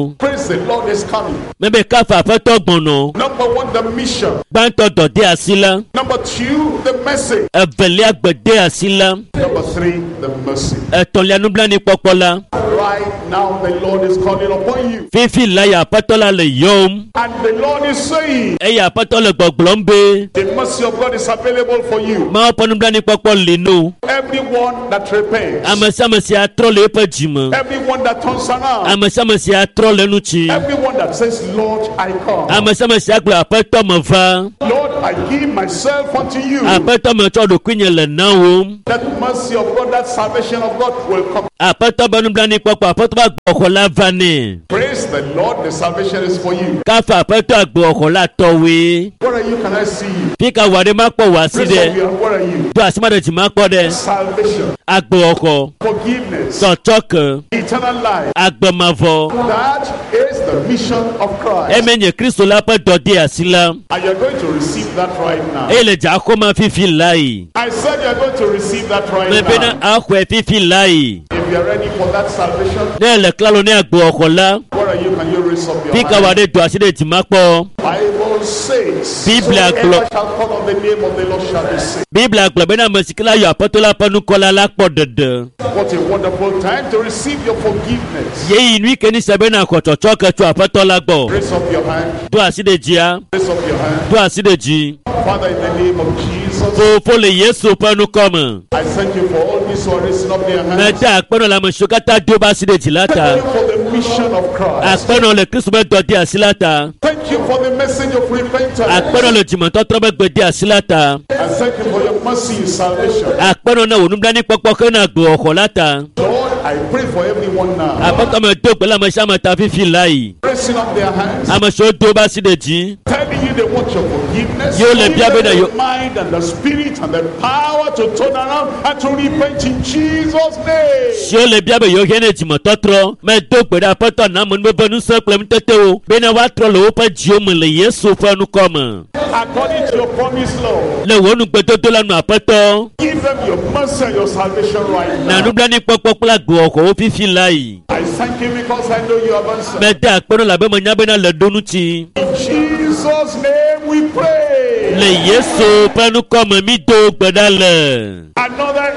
[SPEAKER 1] the Lord is coming.
[SPEAKER 2] mẹ́bẹ̀ káfà àpẹ́tọ́ gbọ̀nà.
[SPEAKER 1] Number one, the mission.
[SPEAKER 2] gbàǹtọ̀ dọ̀dẹ́ àsílá.
[SPEAKER 1] Number two, the message.
[SPEAKER 2] ẹ̀fẹ̀lẹ́ àgbẹ̀dẹ́ àsílá.
[SPEAKER 1] Number three, the mercy.
[SPEAKER 2] ẹ̀tọ̀lẹ́ anúbílá ní pọ́pọ́lá.
[SPEAKER 1] Right now, the Lord is calling upon you.
[SPEAKER 2] fífi láyà àpẹ́tọ́lá lè yọ̀m.
[SPEAKER 1] And the Lord is saying,
[SPEAKER 2] ẹ̀yà àpẹ́tọ́lẹ̀ gbọ̀gbọ̀n ń bẹ.
[SPEAKER 1] the mercy of God is available for you.
[SPEAKER 2] máa pọ́núbílá ní pọ́pọ́ lè nù.
[SPEAKER 1] Everyone that repents,
[SPEAKER 2] amẹ̀sàmẹ̀sì àtọ́lẹ̀ ẹ̀pẹ̀ jìmọ̀.
[SPEAKER 1] everyone that turns around,
[SPEAKER 2] amẹ̀sàmẹ̀sì àtọ́lẹ̀ ẹnu tsi.
[SPEAKER 1] everyone that says, Lord, I come.
[SPEAKER 2] amẹ̀sàmẹ̀sì àgbẹ̀ àpẹ́tọ́ mọ̀ va.
[SPEAKER 1] Lord, I give myself unto you.
[SPEAKER 2] àpẹ́tọ́ mọ̀ tọ́ dùkú yẹn lẹ̀ náà wò.
[SPEAKER 1] That mercy of God, that salvation of God will come.
[SPEAKER 2] àpẹ́tọ́ bẹnubílá ní pọ́pọ́ àpẹ́tọ́ bá gbọ̀ ọkọ̀ láva ni.
[SPEAKER 1] Praise the Lord, the salvation is for you.
[SPEAKER 2] káfà àpẹ́tọ́ àgbẹ̀ ọkọ̀ látọ̀wé.
[SPEAKER 1] Where are you? Can I see you?
[SPEAKER 2] fíkà wàdé má pọ̀ wá sí
[SPEAKER 1] Praise
[SPEAKER 2] dẹ.
[SPEAKER 1] of you. Where are you?
[SPEAKER 2] tó àsìmọ́dé tì má pọ̀ dẹ.
[SPEAKER 1] Salvation,
[SPEAKER 2] àgbẹ̀ ọkọ̀.
[SPEAKER 1] forgiveness,
[SPEAKER 2] tọ̀tọ̀ kan.
[SPEAKER 1] eternal life.
[SPEAKER 2] àgbẹ̀ máa fọ.
[SPEAKER 1] That is the mission of Christ.
[SPEAKER 2] ẹ̀mẹ̀yẹ kristu lápẹ́ dọ̀dẹ́ àsílá.
[SPEAKER 1] And you're going to receive that right now.
[SPEAKER 2] èyí lè jà kó máa fífi láàyè.
[SPEAKER 1] I said you're going to receive that right
[SPEAKER 2] mẹ́bẹ́ náà
[SPEAKER 1] now.
[SPEAKER 2] àkọ́ ẹ̀ fífi láàyè.
[SPEAKER 1] If you're ready for that salvation,
[SPEAKER 2] ní ẹ̀lẹ́ kílálọ́ ní àgbẹ̀ ọkọ̀ lá.
[SPEAKER 1] where are you? Can you raise up your
[SPEAKER 2] fíkà
[SPEAKER 1] hand?
[SPEAKER 2] wàdé dọ̀ àsídẹ̀ tì má pọ̀.
[SPEAKER 1] Bible says,
[SPEAKER 2] Biblia
[SPEAKER 1] whoever
[SPEAKER 2] glo-
[SPEAKER 1] shall call on the name of the Lord shall be saved.
[SPEAKER 2] bíbélì àgbẹ̀bẹ́ náà mọ̀ sí kílá yọ àpọ́tọ́lá pọ́nú kọ́lá lápọ̀ dandan.
[SPEAKER 1] What a wonderful time to receive your forgiveness.
[SPEAKER 2] yéé inú ìkéní sẹ́bẹ̀ náà kọ̀tọ̀tọ̀ kẹtù àpọ́tọ́lá gbọ̀.
[SPEAKER 1] Raise up your hand.
[SPEAKER 2] dọ̀ àsídẹ̀ jìá.
[SPEAKER 1] Raise up your hand.
[SPEAKER 2] dọ̀ àsídẹ̀ jì.
[SPEAKER 1] Father, in the name of Jesus,
[SPEAKER 2] fòfò lè yéésù pẹ́nu kọ́mọ̀.
[SPEAKER 1] I thank you for all these who are raising up their hands.
[SPEAKER 2] mẹ́ta àpẹ́nà làmọ̀ ṣọ́kátà dé bá sídẹ̀ jì láta.
[SPEAKER 1] Thank you for the mission of Christ.
[SPEAKER 2] àpẹ́nà lè kristu bẹ́ dọ̀dẹ́ àsíláta.
[SPEAKER 1] Thank you for the message of repentance.
[SPEAKER 2] àpẹ́nà lè jìmọ̀ tọ́tọ́ bẹ́ gbẹ̀dẹ́ àsíláta.
[SPEAKER 1] And thank you for your mercy in salvation.
[SPEAKER 2] àpẹ́nà náà ònúbílá ní pọ́pọ́ kẹ́nà gbọ̀ ọkọ̀ láta.
[SPEAKER 1] Lord, I pray for everyone now.
[SPEAKER 2] àpẹ́tọ́ mẹ́ tó gbẹ́lá mẹ́ sàmẹ́ta fífi láyì.
[SPEAKER 1] Raising up their hands.
[SPEAKER 2] àmọ̀ṣọ́ tó bá sídẹ̀ jì.
[SPEAKER 1] Telling you they want your forgiveness.
[SPEAKER 2] Yo, le
[SPEAKER 1] Give
[SPEAKER 2] biabe
[SPEAKER 1] them
[SPEAKER 2] na yo-
[SPEAKER 1] the mind and the spirit and the power to turn around and to repent in Jesus' name.
[SPEAKER 2] si o le bia be yo hene jimɔ tɔtrɔ mɛ do gbe ɖe aƒetɔ na me nu be nusẽ kple nutete wo bena woatrɔ le woƒe dziwo me le yesu ƒe nukɔme
[SPEAKER 1] According to your promise, Lord,
[SPEAKER 2] le wo nugbedodo la nu aƒetɔ
[SPEAKER 1] give them your mercy and your salvation right
[SPEAKER 2] na
[SPEAKER 1] now.
[SPEAKER 2] nublanuikpɔkpɔ kple agbeɔxɔ wo fifi la yi
[SPEAKER 1] I thank you because I know you have answered.
[SPEAKER 2] mɛ de akpe ɖo labe menya bena le ɖo ŋuti
[SPEAKER 1] In Jesus' name we pray.
[SPEAKER 2] le yesu ƒe nukɔme mi do gbe ɖa le
[SPEAKER 1] Another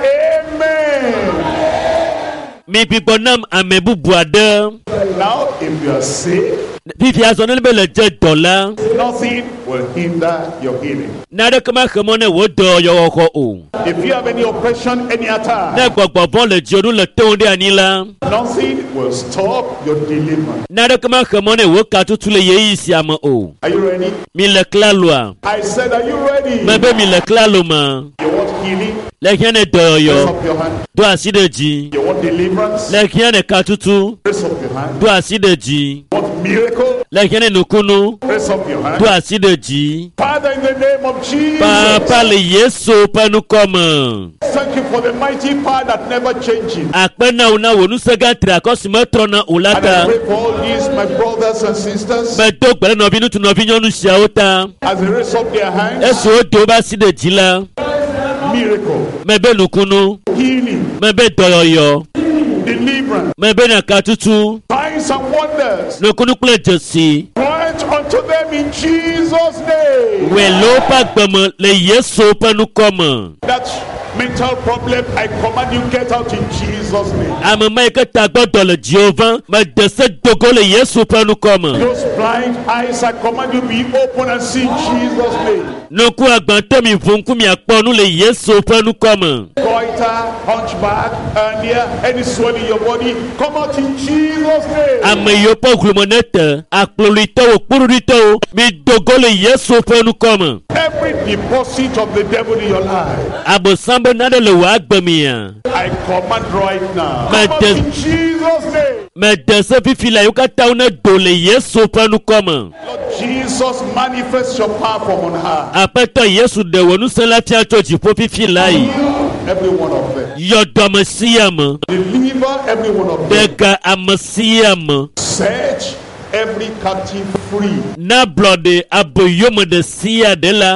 [SPEAKER 1] amen.
[SPEAKER 2] mi gbigbɔ nam ame bubu aɖe
[SPEAKER 1] Now, if you are sick,
[SPEAKER 2] fifi azɔ ne be le dze dɔ la
[SPEAKER 1] nothing will hinder your healing.
[SPEAKER 2] naɖeke ma xe mɔ ne wo dɔ yɔwɔxɔ o
[SPEAKER 1] If you have any oppression, any attack,
[SPEAKER 2] ne gbɔgbɔ vɔ le dzio nu le tewo ɖe anyi la
[SPEAKER 1] nothing will stop your deliverance.
[SPEAKER 2] naɖeke ma xe mɔ ne wo ka tutu le yeyi sia me o
[SPEAKER 1] Are you ready?
[SPEAKER 2] mi le klaloa
[SPEAKER 1] I said, are you ready?
[SPEAKER 2] me be mi le klalo me
[SPEAKER 1] You want healing?
[SPEAKER 2] le hiã ne
[SPEAKER 1] Raise
[SPEAKER 2] dɔyɔyɔ
[SPEAKER 1] up your hand.
[SPEAKER 2] do asi ɖe dzi
[SPEAKER 1] You want deliverance?
[SPEAKER 2] le hiã ne ka tutu
[SPEAKER 1] Raise up your hand.
[SPEAKER 2] do asi ɖe dzi
[SPEAKER 1] You want miracle?
[SPEAKER 2] le hiã ne nukunu
[SPEAKER 1] Raise up your
[SPEAKER 2] do
[SPEAKER 1] hand.
[SPEAKER 2] asi ɖe dzi
[SPEAKER 1] Father, in the name of Jesus,
[SPEAKER 2] papa le yesu ƒe nukɔme
[SPEAKER 1] thank you for the mighty power that never changes.
[SPEAKER 2] akpe na wo na wo nusẽ gã tri akɔsi metrɔna o la
[SPEAKER 1] And I
[SPEAKER 2] ta
[SPEAKER 1] pray for all these, my brothers and sisters,
[SPEAKER 2] me do gbe ɖe nɔvi ŋutsu nɔvi nyɔnu siawo ta
[SPEAKER 1] as they raise up their hands,
[SPEAKER 2] esi wodo wobe asi ɖe dzi la
[SPEAKER 1] miracle,
[SPEAKER 2] me be nukunu
[SPEAKER 1] healing,
[SPEAKER 2] me be dɔyɔyɔ
[SPEAKER 1] deliverance,
[SPEAKER 2] me be naka tutu
[SPEAKER 1] signs and wonders.
[SPEAKER 2] nukunu kple dzesi
[SPEAKER 1] Grant unto them in Jesus' name.
[SPEAKER 2] welo ƒe agbeme le yesu ƒe nukɔme
[SPEAKER 1] That mental problem, I command you get out in Jesus' name.
[SPEAKER 2] ame ma yi ke ta gbɔdɔ le dziwo vã me de se dogo le yesu ƒe nukɔme
[SPEAKER 1] Those blind eyes, I command you be open and see in Jesus' name.
[SPEAKER 2] nuku agbãtɔ mi ʋu ŋku miakpɔ nu le yesu ƒe nukɔme
[SPEAKER 1] Goiter, hunchback, hernia, any swelling in your body, come out in Jesus' name.
[SPEAKER 2] ame yiwo ƒe ʋlume ne te akplolitɔwo kpuɖuɖitɔwo mi dogo le yesu ƒe nukɔme
[SPEAKER 1] Every deposit of the devil in your life,
[SPEAKER 2] abosam be naɖe le wò agbemea
[SPEAKER 1] I command right now.
[SPEAKER 2] My
[SPEAKER 1] Come out
[SPEAKER 2] death-
[SPEAKER 1] in Jesus' name.
[SPEAKER 2] me de se fifi la yiwo katã wo ne do le yesu ƒe nukɔme
[SPEAKER 1] Lord Jesus, manifest your power from on high.
[SPEAKER 2] aƒetɔ yesu ɖe wò nusẽ la fia tso dziƒo fifi la yi
[SPEAKER 1] Every one of them.
[SPEAKER 2] yɔ dɔme sia me
[SPEAKER 1] Deliver every one of them.
[SPEAKER 2] ɖe ga ame sia me
[SPEAKER 1] Set every captive free.
[SPEAKER 2] na blɔ ɖe aboyome ɖe sia ɖe la
[SPEAKER 1] Thank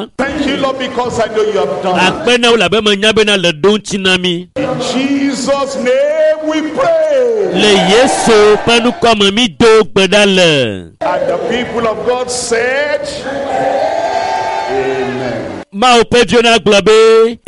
[SPEAKER 1] you, Lord, because I know you have done
[SPEAKER 2] Akpena wò làbẹ́ mọ̀ nyabena le dùn tsinami.
[SPEAKER 1] it. In Jesus' name we pray.
[SPEAKER 2] Le Yesu pẹ̀lú kọ́mọ mi do gbẹ̀dá lẹ̀.
[SPEAKER 1] And the people of God said, Amen.
[SPEAKER 2] Ma o péjọ náà gbọ́ bẹ́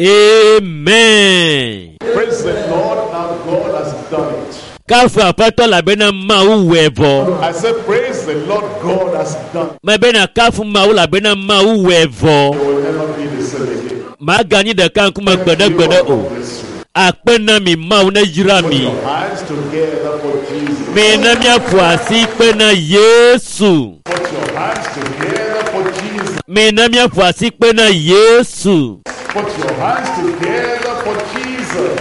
[SPEAKER 2] amen.
[SPEAKER 1] Praise the Lord, now God has done it.
[SPEAKER 2] Káfù àpẹtọ làbẹ́ náà máa ń wẹ̀ bọ̀.
[SPEAKER 1] I said, praise the Lord, God has done it.
[SPEAKER 2] Mẹ bẹ́ náà káfù máa wò làbẹ́ náà máa ń wẹ̀ bọ̀.
[SPEAKER 1] You will never be the same again.
[SPEAKER 2] Màá ganyi dẹ̀ka nkúmọ̀ gbẹ̀dẹ́gbẹ̀dẹ́ o. Akpena mi máa ń yíra
[SPEAKER 1] Put
[SPEAKER 2] mi.
[SPEAKER 1] your hands together for Jesus.
[SPEAKER 2] Mi náà mi àfọ̀ àti pẹ́nà Yéésù.
[SPEAKER 1] Put your hands together for Jesus.
[SPEAKER 2] Mi náà mi àfọ̀ àti pẹ́nà Yéésù.
[SPEAKER 1] Put your hands together for Jesus.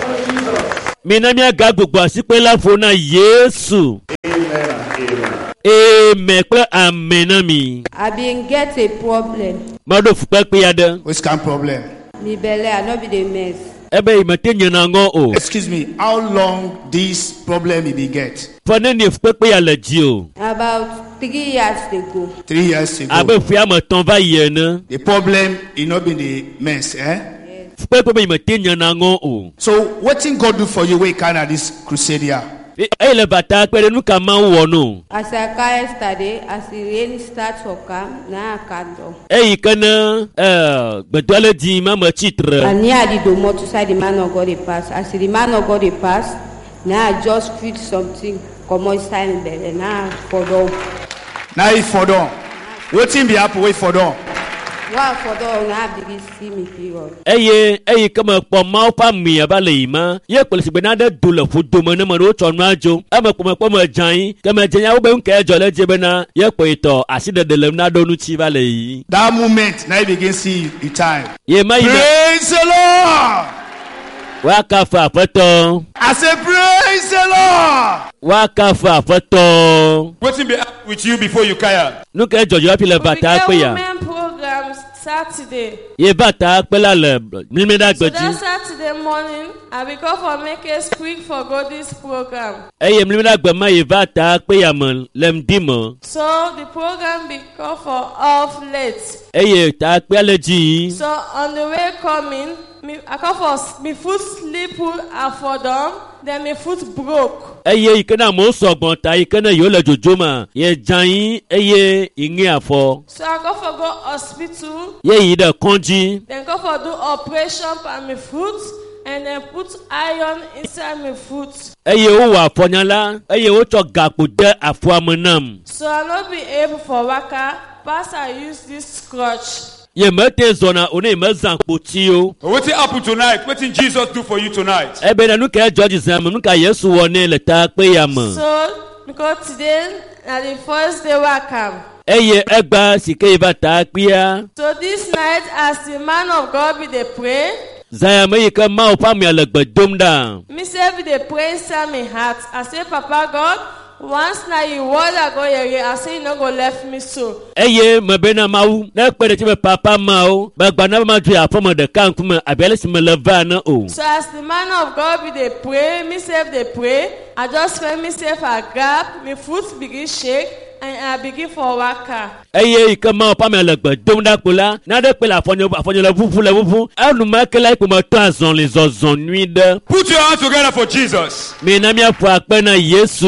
[SPEAKER 2] Mi náà mi àga gbogbo àti pẹ́lá fún Yéésù.
[SPEAKER 1] Amen and amen.
[SPEAKER 2] Amen pẹ́ àmẹ́nà mi.
[SPEAKER 3] I been get a problem.
[SPEAKER 2] Mọ́dọ̀ fúnpẹ́ pé ya dẹ́.
[SPEAKER 4] Which kind of problem?
[SPEAKER 3] Me belle, I no be the mess.
[SPEAKER 2] Ẹ bẹ́ ìmọ̀tẹ́ yẹn náà ngọ́ o.
[SPEAKER 4] Excuse me, how long this problem you be get?
[SPEAKER 2] Fọ́nẹ́ ni fúnpẹ́ pé ya lẹ̀ jí o.
[SPEAKER 3] About three years ago.
[SPEAKER 4] Three years ago.
[SPEAKER 2] Àbẹ̀ fi àmọ̀ tán bá yẹ ná.
[SPEAKER 4] The problem is not been the mess, eh?
[SPEAKER 2] Fúnpẹ́ pé ìmọ̀tẹ́ yẹn náà ngọ́ o.
[SPEAKER 4] So what thing God do for you when you carry this crusade here?
[SPEAKER 2] Ẹ lẹ bàtà pẹ̀lú nùkà máa ń wọ̀ nù.
[SPEAKER 3] As I car yesterday, as the rain start to come, now I can't do.
[SPEAKER 2] Ẹ yìí kan náà gbẹ̀dọ́lẹ̀ di máma chitre.
[SPEAKER 3] And near the domo to say the man of God they pass. As the man of God they pass, now I just feel something come inside me belly. Now for the
[SPEAKER 4] Now if for done. What thing be happen wait for done?
[SPEAKER 3] one for the now begin see me period.
[SPEAKER 2] Ẹ yẹ ẹ yìí kama pọ̀ máa pa mi abalẹ̀ yìí ma. Yẹ kpọ̀lọ̀ sìgbẹ́ náà dẹ̀ dùn lẹ̀ fún domo ní ma ní o tọ̀ nù àjò. Ẹ ma kpọ̀mọ̀ kpọ̀mọ̀ jan yín. Kẹmẹ jẹ yà wọ́n bẹ̀ ń kẹ́ ẹjọ́ lẹ́ jẹ bẹ́ náà. Yẹ kpọ̀ ìtọ̀ àti dẹ̀dẹ̀ lẹ̀ náà dọ́nu tì balẹ̀ yìí.
[SPEAKER 4] That moment, now you begin see the time.
[SPEAKER 2] Yẹ ma yìí mẹ.
[SPEAKER 4] Praise the Lord!
[SPEAKER 2] Wà á ká fa àfẹ́tọ̀.
[SPEAKER 4] I say praise the Lord!
[SPEAKER 2] Wà á ká fa àfẹ́tọ̀.
[SPEAKER 5] What will be with you before you kaya?
[SPEAKER 2] Nukẹ́ jọ̀jọ̀ wá fi lẹ̀ bàtà pé yà.
[SPEAKER 6] women programs Saturday.
[SPEAKER 2] Yẹ bàtà pẹ́ la lẹ̀ mímídà
[SPEAKER 6] So
[SPEAKER 2] gbẹ̀jì.
[SPEAKER 6] that Saturday morning, I will come for make a speak for God this program.
[SPEAKER 2] Ẹ yẹ mímídà gbẹ̀mọ́ yẹ bàtà pé yà mọ̀ lẹ́m dì mọ̀.
[SPEAKER 6] So the program be come for off late.
[SPEAKER 2] Ẹ yẹ tà pẹ́ alẹ́ jì yìí.
[SPEAKER 6] So on the way coming, me I come for me foot slip and for them, then my foot broke.
[SPEAKER 2] Ẹ yẹ ìkànnì àmọ́ sọ̀gbọ̀n ta ìkànnì yóò lẹ̀ jòjó mà. Yẹ jan yín ẹ yẹ ìyín àfọ.
[SPEAKER 6] So I come for go hospital,
[SPEAKER 2] Yẹ yìí dẹ̀ kọ́njí.
[SPEAKER 6] then come for do operation on my foot, and then put iron inside my foot.
[SPEAKER 2] Ẹ yẹ ó wà àfọ̀nyálá. Ẹ yẹ ó tsọ gàkpò dẹ́ àfọ amúnàm.
[SPEAKER 6] So I not be able for waka. Pass I use this crutch.
[SPEAKER 2] Yẹ mẹ́tẹ̀ zọ̀nà òní mẹ́ zàn kpò tí o.
[SPEAKER 5] What will happen tonight? What did Jesus do for you tonight?
[SPEAKER 2] Ẹ bẹ̀ nínú kẹ́ jọ́jì sẹ́mu nínú ká Yẹ́sù wọ ní ilẹ̀ tá a pé yà mọ̀.
[SPEAKER 6] So because today na the first day wey I come.
[SPEAKER 2] Ẹ yẹ ẹgbà sìkè yìí bá tá a pé ya.
[SPEAKER 6] So this night as the man of God be dey pray.
[SPEAKER 2] Zaya mẹ́ yìí kẹ́ máa fà mí àlẹ́gbẹ̀ dóm dà.
[SPEAKER 6] Me say be dey pray inside my heart. I say Papa God, once na you word I go hear, I say you no go left me so.
[SPEAKER 2] Ẹ yẹ mẹ́ bẹ́ẹ̀ náà máa wú. N'ẹ pẹ́ de tí bẹ́ papa máa o. Gbàgbà náà máa ju àfọ̀mọ̀ dẹ̀ ká nkúmọ̀ àbẹ̀lẹ̀ sì mẹ́ lẹ́ bá a náà o.
[SPEAKER 6] So as the man of God be dey pray, me sef dey pray. I just find myself a gap, my foot begin shake and I begin for waka.
[SPEAKER 2] Ẹ yẹ ìkẹ́ máa fà mí àlẹ́gbẹ̀ dóm dà kpò la. N'adé pé la àfọ̀nyẹ́ lẹ fúfú lẹ fúfú. Ẹnu mẹ́kẹ́lá ìpè mọ́ tó àzọ̀n lè zọ̀zọ̀n nui dẹ́.
[SPEAKER 5] Put your hands together for Jesus.
[SPEAKER 2] Mi náà mi àfọ̀ àpẹ́ náà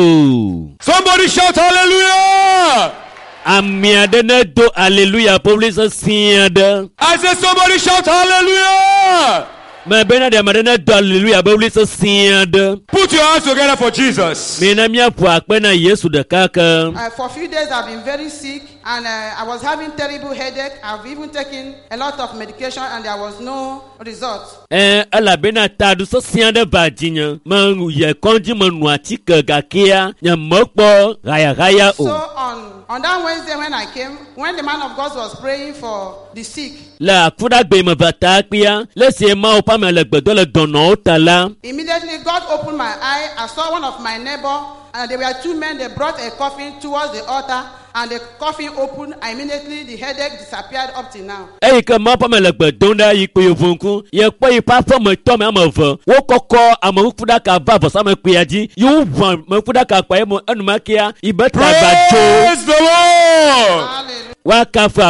[SPEAKER 2] Yéṣu.
[SPEAKER 5] Somebody shout hallelujah!
[SPEAKER 2] Àmì àdé náà do hallelujah pọ́blì sọ sìn àdé.
[SPEAKER 5] I said somebody shout hallelujah!
[SPEAKER 2] Mẹ bẹ́ẹ̀ náà dẹ̀ àmì àdé náà do hallelujah pọ́blì sọ sìn àdé.
[SPEAKER 5] Put your hands together for Jesus.
[SPEAKER 2] Mi náà mi àfọ̀ àpẹ́ náà Yéṣu dẹ̀ káàkiri.
[SPEAKER 7] Uh, for a few days, I've been very sick, and uh, I was having terrible headache. I've even taken a lot of medication, and there was no result.
[SPEAKER 2] Ẹ alábẹ́ náà ta àdó sọ sìn àdé bàjẹ́ yẹn. Mọ yẹ kọ́njí mọ nù àti kẹ̀gà kíá. Yẹn mọ́ pọ̀ ráyàráyà o.
[SPEAKER 7] So on on that Wednesday when I came, when the man of God was praying for the sick,
[SPEAKER 2] La fúdàgbé mọ̀ bàtà kíá. Lẹ́sìn máa ó pàmì àlẹ́gbẹ̀dọ́ lẹ dọ̀nà ó ta la.
[SPEAKER 7] immediately God opened my eye. I saw one of my neighbor, and there were two men. They brought a coffin towards the altar, and the coffin opened. Immediately the headache disappeared up till now.
[SPEAKER 2] Ẹ̀yìn kan máa pàmì àlẹ́gbẹ̀dọ́ dá yìí pé òfurufú. Yẹ pé ipa fọ́ọ̀mù tọ́mì àmọ̀ fọ́. Wọ́n kọ́kọ́ àmọ̀ fúdàkà bá àbọ̀sámọ̀ péyàjí. Yóò wọ̀n mọ̀ fúdàkà pàyẹ́ mọ̀ ẹnu máa kíá. Ìbẹ́ta àgbàjọ.
[SPEAKER 5] Praise the Lord!
[SPEAKER 7] Hallelujah.
[SPEAKER 2] wákàfọ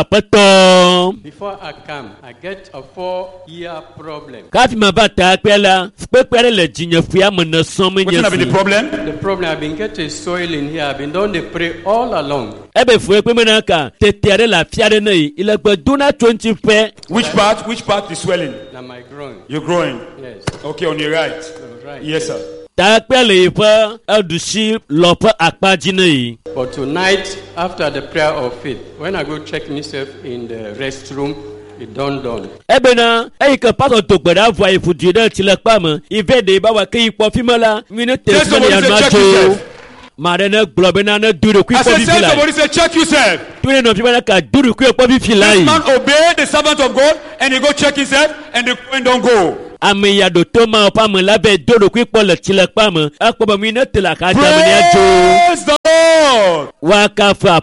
[SPEAKER 2] àpẹtọ.
[SPEAKER 8] Before I come, I get a four-year problem.
[SPEAKER 2] káfí máa bá ta pẹ́ la pẹ́pẹ́rẹ́ lẹ̀ jìyàn fún amọ̀nà sánmi
[SPEAKER 4] What's gonna be the
[SPEAKER 2] yẹn sí.
[SPEAKER 4] problem?
[SPEAKER 8] The problem, I've been getting soil in here. I've been doing the pray all along.
[SPEAKER 2] ẹ bẹ fún ẹ pé mẹ́ta kan tètè rẹ la fíà náà yìí ilẹ̀gbẹ́ dúnà twenty pẹ́.
[SPEAKER 4] Which part? Which part is swelling?
[SPEAKER 8] Now my groin.
[SPEAKER 4] You're growing.
[SPEAKER 8] Yes.
[SPEAKER 4] Okay, on your right.
[SPEAKER 8] Right.
[SPEAKER 4] Yes, sir.
[SPEAKER 2] ta pẹ́ lè fẹ́ ẹ̀dùsí lọ́pọ̀ àpájí náà yìí.
[SPEAKER 8] But tonight, after the prayer of faith, when I go check myself in the restroom, it done done.
[SPEAKER 2] ẹ bẹ na ẹ yìí kan pásọ tó gbẹdẹ àfọ àìfùdí náà tilẹ̀ pàmò ìfẹ́ de báwa kéyìí pọ̀ fímọ́ la mi ní
[SPEAKER 4] Tell
[SPEAKER 2] tẹ̀sán
[SPEAKER 4] somebody
[SPEAKER 2] ní
[SPEAKER 4] say,
[SPEAKER 2] àná
[SPEAKER 4] check
[SPEAKER 2] tó
[SPEAKER 4] yourself.
[SPEAKER 2] màdé náà gbọ̀bẹ náà náà dúró kú
[SPEAKER 4] I
[SPEAKER 2] ipò
[SPEAKER 4] said,
[SPEAKER 2] fífi
[SPEAKER 4] tell
[SPEAKER 2] la
[SPEAKER 4] somebody say, check yourself.
[SPEAKER 2] túnẹ̀ náà fífi náà ká dúró kú ipò fífi la
[SPEAKER 4] This
[SPEAKER 2] yìí.
[SPEAKER 4] man obeyed the servant of God and he go check himself and the coin don't go.
[SPEAKER 2] àmì ìyàdò tó máa pàmò lábẹ́ dúró kú ipò lẹ̀ tilẹ̀ pàmò ẹ pọ̀ bọ̀ mi ní tẹ̀lé àká jábọ̀ ní ẹjọ́
[SPEAKER 4] Praise the Lord.
[SPEAKER 2] wákàfọ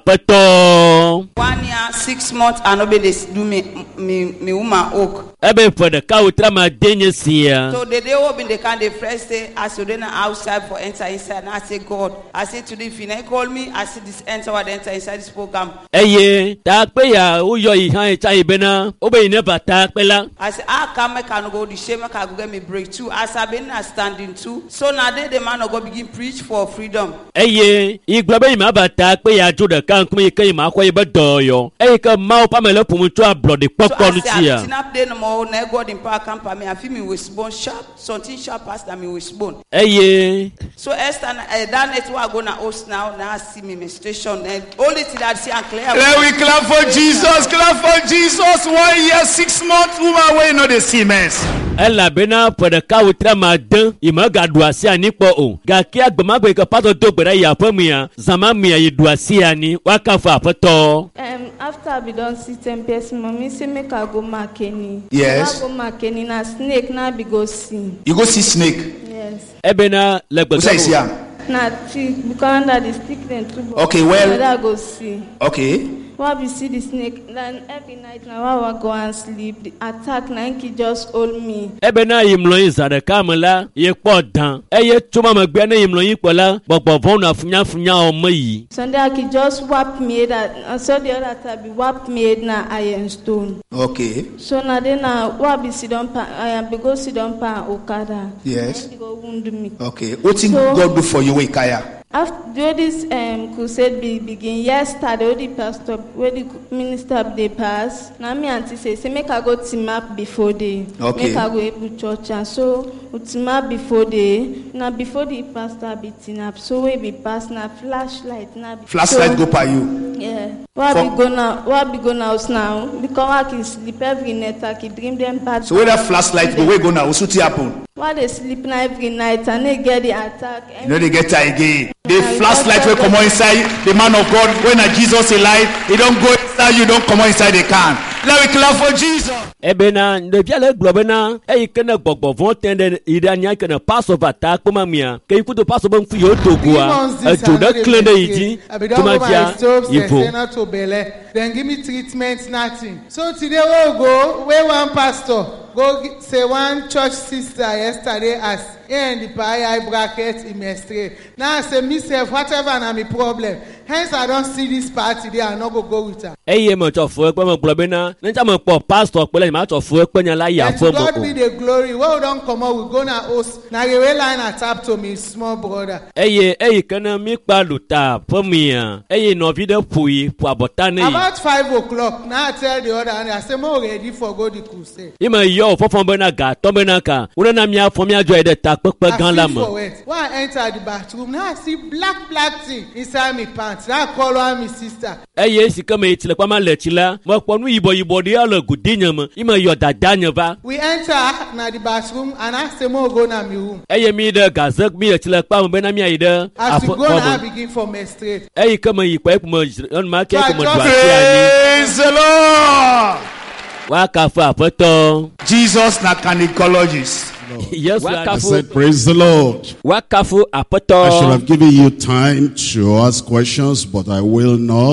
[SPEAKER 2] àpẹtọ.
[SPEAKER 9] One year, six months, and nobody do me, me, me woman oak.
[SPEAKER 2] ẹ bẹ fọdẹ káwọ tí a máa dé yẹn sí ya.
[SPEAKER 9] So the day open the can the first day, I stood in outside for enter inside, and I say, God, I say to the fin, call me, I see this enter what enter inside this program.
[SPEAKER 2] ẹ yé tá a pé yà ó yọ ìhàn ìta ìbẹ náà ó bẹ yìí ní bàtà pẹ́ la.
[SPEAKER 9] I say, I come, I can go the shame, I can go get me breakthrough. As I've been standing too. So now they, the man of God begin preach for freedom.
[SPEAKER 2] ẹ yé ìgbà bẹ́ẹ̀ máa bàtà pé yà jó dẹ̀ ká nkúmi yìí kẹ́yìn máa kọ́ yìí bẹ́ dọ̀ọ̀yọ̀ ẹ yìí kẹ́ máa ó pàmẹ́lẹ́ pòmù tó àbùrọ̀dì
[SPEAKER 9] So
[SPEAKER 2] pọ́pọ́ ní
[SPEAKER 9] I say,
[SPEAKER 2] tiya.
[SPEAKER 9] I'm up there no more, now God in power come for me, I feel me with bone sharp, something sharp past than me with bone.
[SPEAKER 2] ẹ yé
[SPEAKER 9] So Esther, uh, that night we are going to host now, now I see me menstruation, and only thing I see and clear.
[SPEAKER 4] Let we clap for Jesus. Clap for Jesus. One year, six months. Woman, where you know the Siemens.
[SPEAKER 2] ẹ làbẹ́ náà fọdẹ káwọ tí a máa dán ìmọ̀ gàdùà sí ànípọ̀ o gàkí àgbàmágbé kan pátó tó gbẹ̀rẹ̀ yà fún mi yàn zàmá mi yà yìí dùà sí àní wákàfọ àpẹtọ.
[SPEAKER 10] Um, after I be done see ten person, mommy say make I go Makeni.
[SPEAKER 4] Yes.
[SPEAKER 10] I go Makeni na snake na be go see.
[SPEAKER 4] You go see snake.
[SPEAKER 10] Yes.
[SPEAKER 2] ẹ bẹ náà
[SPEAKER 4] Who say is
[SPEAKER 2] lẹgbẹ̀ẹ́
[SPEAKER 4] here?
[SPEAKER 10] Na tree because under the stick them too.
[SPEAKER 4] Okay, well-
[SPEAKER 10] I go see.
[SPEAKER 4] Okay.
[SPEAKER 10] Why we see the snake? Then every night now why I go and sleep. The attack na he just hold me.
[SPEAKER 2] ẹ bẹ náà yìí mlọ yìí zàdẹ̀ káàmù la yìí pọ̀ dán ẹ yẹ tó máa gbé náà yìí mlọ yìí pọ̀ la bọ̀bọ̀ fún náà fúnyáfúnyá ọmọ yìí.
[SPEAKER 10] Sunday I could just whap me head at, and so the other time be whap me head na iron stone.
[SPEAKER 4] Okay.
[SPEAKER 10] So now then now why be sit down pa I am be go sit down pa Okada.
[SPEAKER 4] Yes.
[SPEAKER 10] Na him go wound me.
[SPEAKER 4] Okay. What thing
[SPEAKER 10] So-
[SPEAKER 4] God do for you, Ikaya?
[SPEAKER 10] After this um, crusade be begin yesterday, the pastor, where the minister they pass. Now me auntie say, say make I go team up before they,
[SPEAKER 4] Okay.
[SPEAKER 10] make I go able church, and so we team up before they. Now before the pastor be team up, so we be pass now flashlight now. be-
[SPEAKER 4] Flashlight
[SPEAKER 10] so,
[SPEAKER 4] go by you.
[SPEAKER 10] Yeah. Why
[SPEAKER 4] For-
[SPEAKER 10] be go now? Why be go now now? Because I can sleep every night. I can dream them bad.
[SPEAKER 4] So where that flashlight go, where go now? What's happen?
[SPEAKER 10] Why they sleep now every night and they get the attack?
[SPEAKER 4] You know they get her again. The
[SPEAKER 10] I
[SPEAKER 4] flashlight
[SPEAKER 10] just-
[SPEAKER 4] will come on inside the man of God. When a Jesus alive, he don't go inside, you don't come on inside the can. Let me clap for Jesus.
[SPEAKER 2] ẹ bẹ náà ndèbí alẹ́ gbọ́ bẹ náà ẹ yìí kẹ́nẹ̀ gbọ̀gbọ̀ fún tẹ́ndẹ̀ ìdánìyà kẹ́nẹ̀ pásọ̀ bàtà kpọ́mà mìíràn kẹ́yìn kótó pásọ̀ bẹ́ẹ̀ ń fi yóò tó gu wa ẹ̀jọ̀ dẹ́ kílẹ̀ dẹ́ yìí jí tó máa jà ìfò.
[SPEAKER 11] to belle. Then give me treatment, nothing. So today we'll go, where one pastor go gi- say one church sister yesterday as in the eye bracket in menstruate. Now I say myself, whatever na my problem. Hence I don't see this party there, I no go go with her.
[SPEAKER 2] ẹ yẹ mọ̀ tọ̀ fún ẹ pẹ́ mọ̀ gbọ́ bẹ náà níta mọ̀ pọ̀ pásítọ̀ pẹ́lẹ́ ìmọ̀ àtọ̀ fún ẹ pẹ́ yẹn láyà
[SPEAKER 11] And
[SPEAKER 2] fún
[SPEAKER 11] to
[SPEAKER 2] mọ̀
[SPEAKER 11] God
[SPEAKER 2] o.
[SPEAKER 11] be the glory. Where we don't come out, we go na host. Now the way line I tap to me small brother.
[SPEAKER 2] ẹ yẹ ẹ yìí kẹ́nẹ̀ mí pa lùtà fún mìíràn ẹ yẹ nọ̀bí dẹ́ pò yìí pò àbọ̀tá ní yìí.
[SPEAKER 11] About five o'clock, now I tell the other and I say, more ready for go the crusade.
[SPEAKER 2] ìmọ̀ yọ fọ́fọ́n bẹ́ẹ̀ náà gà tọ́ bẹ́ẹ̀ náà kà wọ́n náà mi àfọ́ mi àjọ ẹ̀ dẹ̀ ta pẹ́pẹ́ gan la
[SPEAKER 11] I feel
[SPEAKER 2] mọ̀.
[SPEAKER 11] for it. When I enter the bathroom, now I see black, black thing inside my pants. Now I call one my sister.
[SPEAKER 2] ẹ yẹ esi kama etile kpama lẹ tsi la mọ kpɔ nu yibɔ yibɔ de alẹ godi nye me ima yɔ dada nye va.
[SPEAKER 11] We enter na the bathroom and I say, more go na my room.
[SPEAKER 2] ẹ yẹ mi ɖe gaze mi yẹ tile kpama bena mi ayi ɖe
[SPEAKER 11] As we
[SPEAKER 2] afɔ
[SPEAKER 11] go now, I
[SPEAKER 2] kɔme
[SPEAKER 11] begin for menstruate.
[SPEAKER 2] ẹ yi kama yi kpɛ kuma ɔnuma kɛ
[SPEAKER 11] So I
[SPEAKER 2] kuma
[SPEAKER 11] just
[SPEAKER 2] do asi anyi
[SPEAKER 4] Praise the Lord.
[SPEAKER 2] wa kafa aƒetɔ
[SPEAKER 4] Jesus na gynecologist.
[SPEAKER 2] yesu
[SPEAKER 12] I
[SPEAKER 2] akafu
[SPEAKER 12] said, praise the Lord.
[SPEAKER 2] wa kafu
[SPEAKER 12] I should
[SPEAKER 2] aƒetɔ
[SPEAKER 12] have given you time to ask questions, but I will not.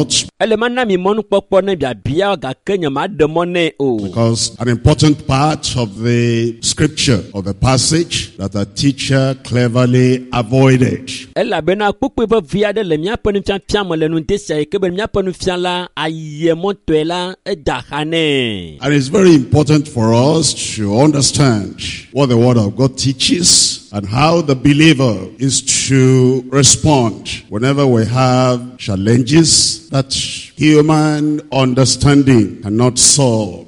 [SPEAKER 1] Because an important part of the scripture, of the passage, that a teacher cleverly avoided.
[SPEAKER 2] And
[SPEAKER 1] it's very important for us to understand what the Word of God teaches and how the believer is to respond whenever we have challenges that human understanding cannot solve.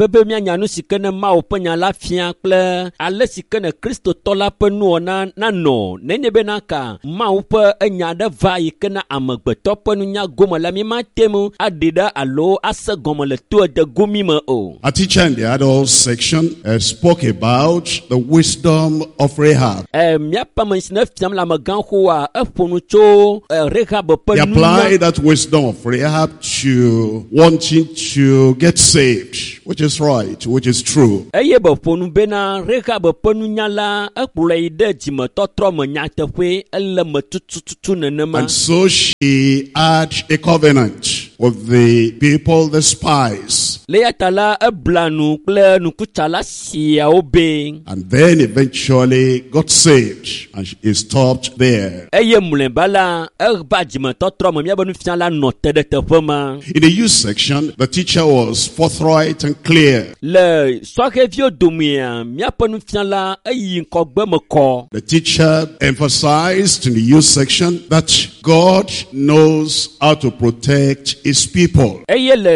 [SPEAKER 1] A teacher in the adult section uh, spoke about the wisdom of Rahab. He applied that wisdom of Rahab to wanting to get saved, which is right, which is true. And so she had a covenant with the people, the spies. And then eventually got saved, and she stopped there. In the youth section, the teacher was forthright and clear. The teacher emphasized in the youth section that God knows how to protect his people. And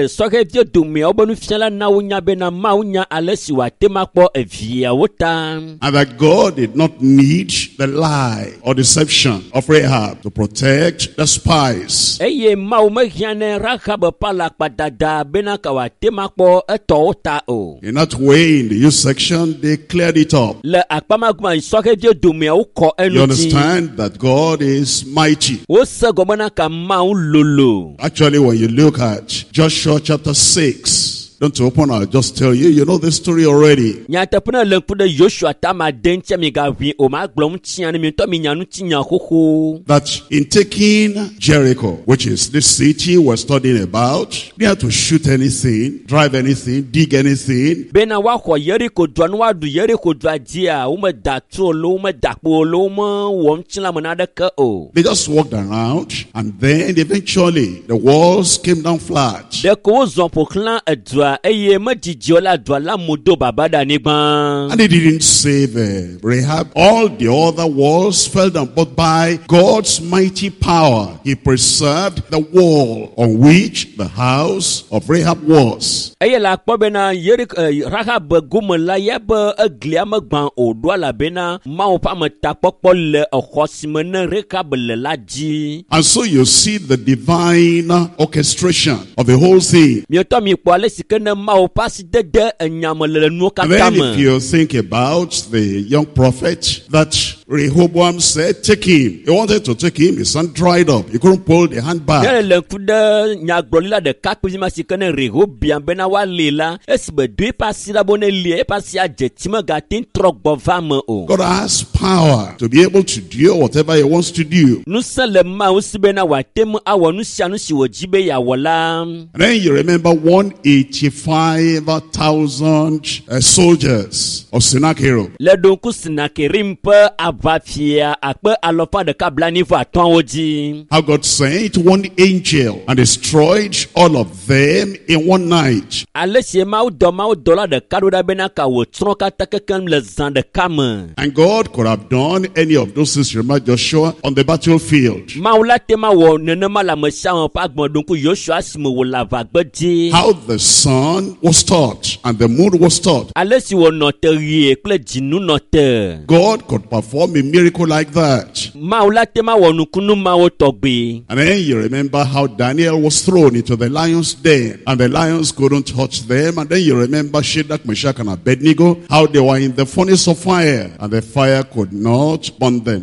[SPEAKER 1] that God did not need the lie or deception of Rahab to protect the spies. In that way, in the youth section, they cleared it up. You understand that God is mighty. Actually, when you look at Joshua chapter six, don't open, I'll just tell you, you know this story already. That in taking Jericho, which is this city we're studying about, they had to shoot anything, drive anything, dig anything. They just walked around, and then eventually the walls came down flat. And he didn't save uh, Rahab. All the other walls fell down, but by God's mighty power, he preserved the wall on which the house of Rahab was. And so you see the divine orchestration of the whole thing. And then if you think about the young prophet that Rehoboam said, take him. He wanted to take him, his hand dried up. He couldn't pull the hand back. God has power to be able to do whatever he wants to do. And then you remember one hundred eighty-five thousand uh, soldiers of Sennacherib. How God sent one angel and destroyed all of them in one night. And God could have done any of those things, remember Joshua, on the battlefield. How the sun was taught and the moon was taught. God could perform a miracle like that. And then you remember how Daniel was thrown into the lion's den and the lions couldn't touch them. And then you remember Shadrach, Meshach and Abednego, how they were in the furnace of fire and the fire could not burn them.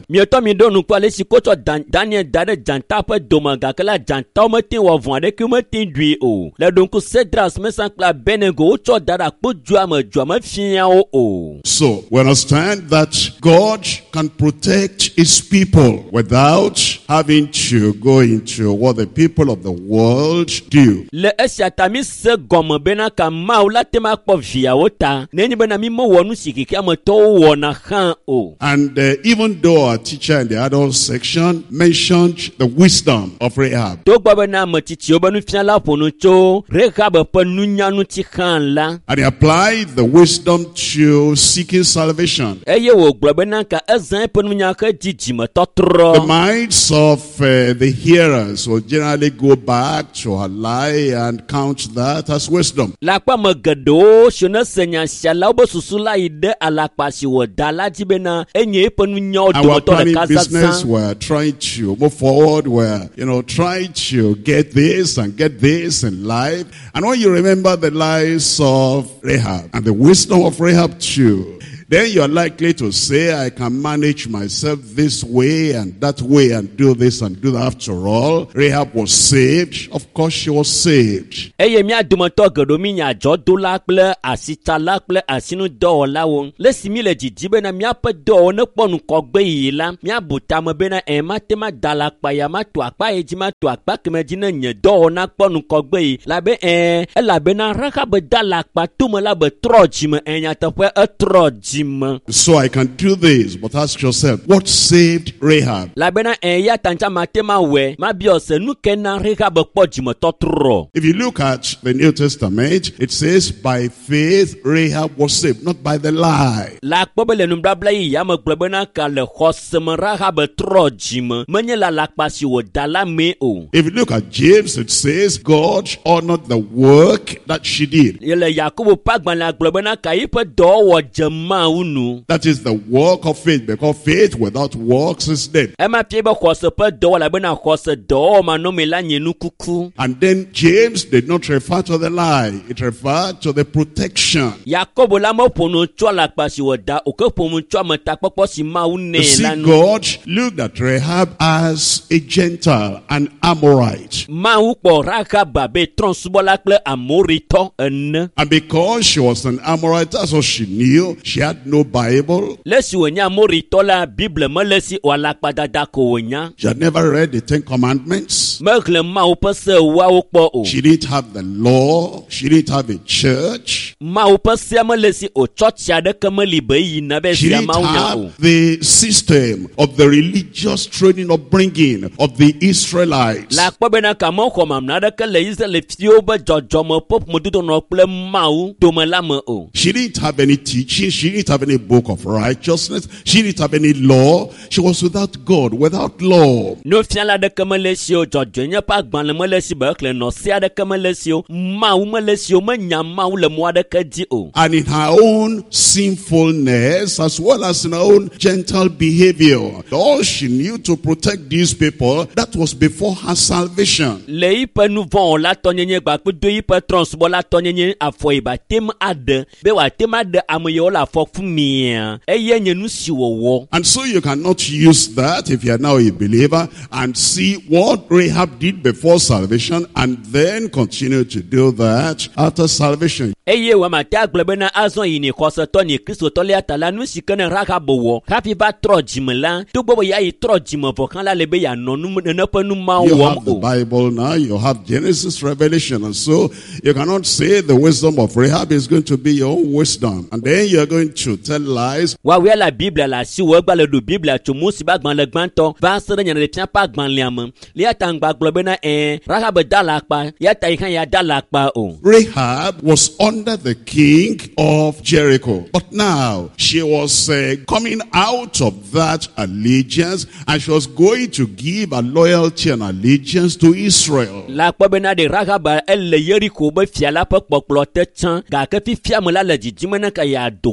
[SPEAKER 2] kple Abednego wotsɔ da ɖe akpodzoa me dzoa me fiawo o.
[SPEAKER 1] So we understand that God can protect his people without having to go into what the people of the world do.
[SPEAKER 2] Le esia ta mi se gɔme bena ka Mawu la te ma kpɔ viawo ta nenye bena mi mewɔ nu si keke ametɔwo wɔna hã o.
[SPEAKER 1] And uh, even though our teacher in the adult section mentioned the wisdom of Rahab,
[SPEAKER 2] togbɔ bena ame tsitsiwo be nufiala ƒo nu tso Rahab ƒe nunyanu ti hã la,
[SPEAKER 1] and he applied the wisdom to seeking salvation,
[SPEAKER 2] eye wògblɔ bena ka ezã eƒe nunya he di dzimetɔtrɔ.
[SPEAKER 1] the minds of uh, the hearers will generally go back to her lie and count that as wisdom.
[SPEAKER 2] Le akpa me geɖewo si ne se nya sia la wobe susu la yi ɖe alakpa si wòda la dzi bena enye eƒe nunyawo
[SPEAKER 1] Our
[SPEAKER 2] dometɔ
[SPEAKER 1] planning
[SPEAKER 2] ɖeka
[SPEAKER 1] business,
[SPEAKER 2] zazã.
[SPEAKER 1] we're trying to move forward, we're, you know, trying to get this and get this in life. And when you remember the lies of Rahab and the wisdom of Rahab too, then you're likely to say, I can manage myself this way and that way and do this and do that. After all, Rahab was saved. Of course she was saved.
[SPEAKER 2] Eye mía dometɔ geɖewo mi nya adzɔdola kple asitsala kple asinudɔwɔlawo le si mi le didi bena míaƒe dɔwɔ ne kpɔ nukɔgbe yi la míabu tame bena ɛ mate ma da la akpa ya ma to akpa yi dzi ma to akpa keme dzi ne nye dɔwɔna kpɔ nukɔgbe yi la be ɛ elabena Rahab da la akpa tome la be trɔ dzime ɛ nyateƒe etrɔ dzime.
[SPEAKER 1] So I can do this, but ask yourself, what saved Rahab?
[SPEAKER 2] Labena ɛ ya tantsa mate ma wɛ ma biɔ se nu ke na Rahab kpɔ dzimetɔtrɔ.
[SPEAKER 1] If you look at the New Testament, it says, by faith Rahab was saved, not by the lie.
[SPEAKER 2] La kpɔ be le nubabla yi ya me gblɔ bena ka le xɔse me Rahab trɔ dzime menye la lakpa si wòda la me o.
[SPEAKER 1] If you look at James, it says, God honored the work that she did.
[SPEAKER 2] Yele Yakobo ƒe agbalẽa gblɔ bena ka yi ƒe dɔwɔwɔ dze Mawu nu.
[SPEAKER 1] That is the work of faith, because faith without works is dead.
[SPEAKER 2] Ema fie be xɔse ƒe dɔwɔ elabena xɔse dɔwɔwɔ manɔme la nye nu kuku.
[SPEAKER 1] And then James did not refer to the lie, it referred to the protection.
[SPEAKER 2] Yakobo la meƒo nu tso alakpa si wòda o ke ƒo nu tso ametakpɔkpɔ si Mawu
[SPEAKER 1] You
[SPEAKER 2] nɛ
[SPEAKER 1] see,
[SPEAKER 2] la nu.
[SPEAKER 1] God looked at Rahab as a Gentile, an Amorite.
[SPEAKER 2] Mawu kpɔ Rahab abe trɔ̃subɔla kple Amoritɔ ene.
[SPEAKER 1] And because she was an Amorite, that's what she knew. She had no Bible.
[SPEAKER 2] Le si wònye Amoritɔ la Bible mele si o alakpadada ko wònya.
[SPEAKER 1] She had never read the Ten Commandments.
[SPEAKER 2] Mehle Mawu ƒe se ewoawo kpɔ o.
[SPEAKER 1] She didn't have the law. She didn't have a church.
[SPEAKER 2] Mawu ƒe sea mele si o tsɔtsi aɖeke meli be yina be
[SPEAKER 1] She
[SPEAKER 2] sia
[SPEAKER 1] didn't
[SPEAKER 2] Mawu nya o.
[SPEAKER 1] have the system of the religious training upbringing of the Israelites.
[SPEAKER 2] La kpɔ bena ka mexɔ mamlɛ aɖeke le Israel fiwo be dzɔdzɔme ƒe ƒomedodoenɔ kple Mawu dome la me o.
[SPEAKER 1] She didn't have any teaching. She didn't have any book of righteousness. She didn't have any law. She was without God, without law.
[SPEAKER 2] Nufiala aɖeke mele si o, dzɔdzɔenye ƒe agbalẽ mele si be xlẽ nɔsi aɖeke mele si o, Mawu mele si o, menya Mawu le mɔ aɖeke dzi o.
[SPEAKER 1] And in her own sinfulness, as well as in her own gentle behavior, all she knew to protect these people, that was before her salvation.
[SPEAKER 2] Le yi ƒe nu vɔ̃ la tɔnyenye gbakpedo yi ƒe trɔ̃subɔla tɔnyenye afɔ yi ba tem aɖe be wòate ma ɖe ame yiwo le afɔku mia eye nye nu si wòwɔ.
[SPEAKER 1] And so you cannot use that if you are now a believer and see what Rahab did before salvation and then continue to do that after salvation.
[SPEAKER 2] Eye wɔ mate agblɔ bena azɔ yi ni xɔsetɔ ni kristotɔ le ata la nu si ke ne Rahab wɔ hafi va trɔ dzime la togbɔ be ya yi trɔ dzime vɔ xã la le be yeanɔ nu nene ƒe nu mawo
[SPEAKER 1] You
[SPEAKER 2] wɔm
[SPEAKER 1] have the
[SPEAKER 2] o.
[SPEAKER 1] Bible now, you have Genesis, Revelation, and so you cannot say the wisdom of Rahab is going to be your own wisdom. And then you're going to tell lies.
[SPEAKER 2] Wawia la Biblia la si wo gba le do Biblia tso musi ba agbalẽ gbãtɔ va se ɖe nya ɖe fia ƒe agbalẽa me. Lia ta ŋgba gblɔ bena ɛ Rahab da la akpa ya ta yi hã ya da la akpa o.
[SPEAKER 1] Rahab was under the king of Jericho. But now she was uh, coming out of that allegiance and she was going to give a loyalty and allegiance to Israel.
[SPEAKER 2] La kpɔ bena de Rahab ele Yeriko be fia la ƒe kpɔkplɔ te tsã gake fifia me la le dzidzime ne ka ya do go le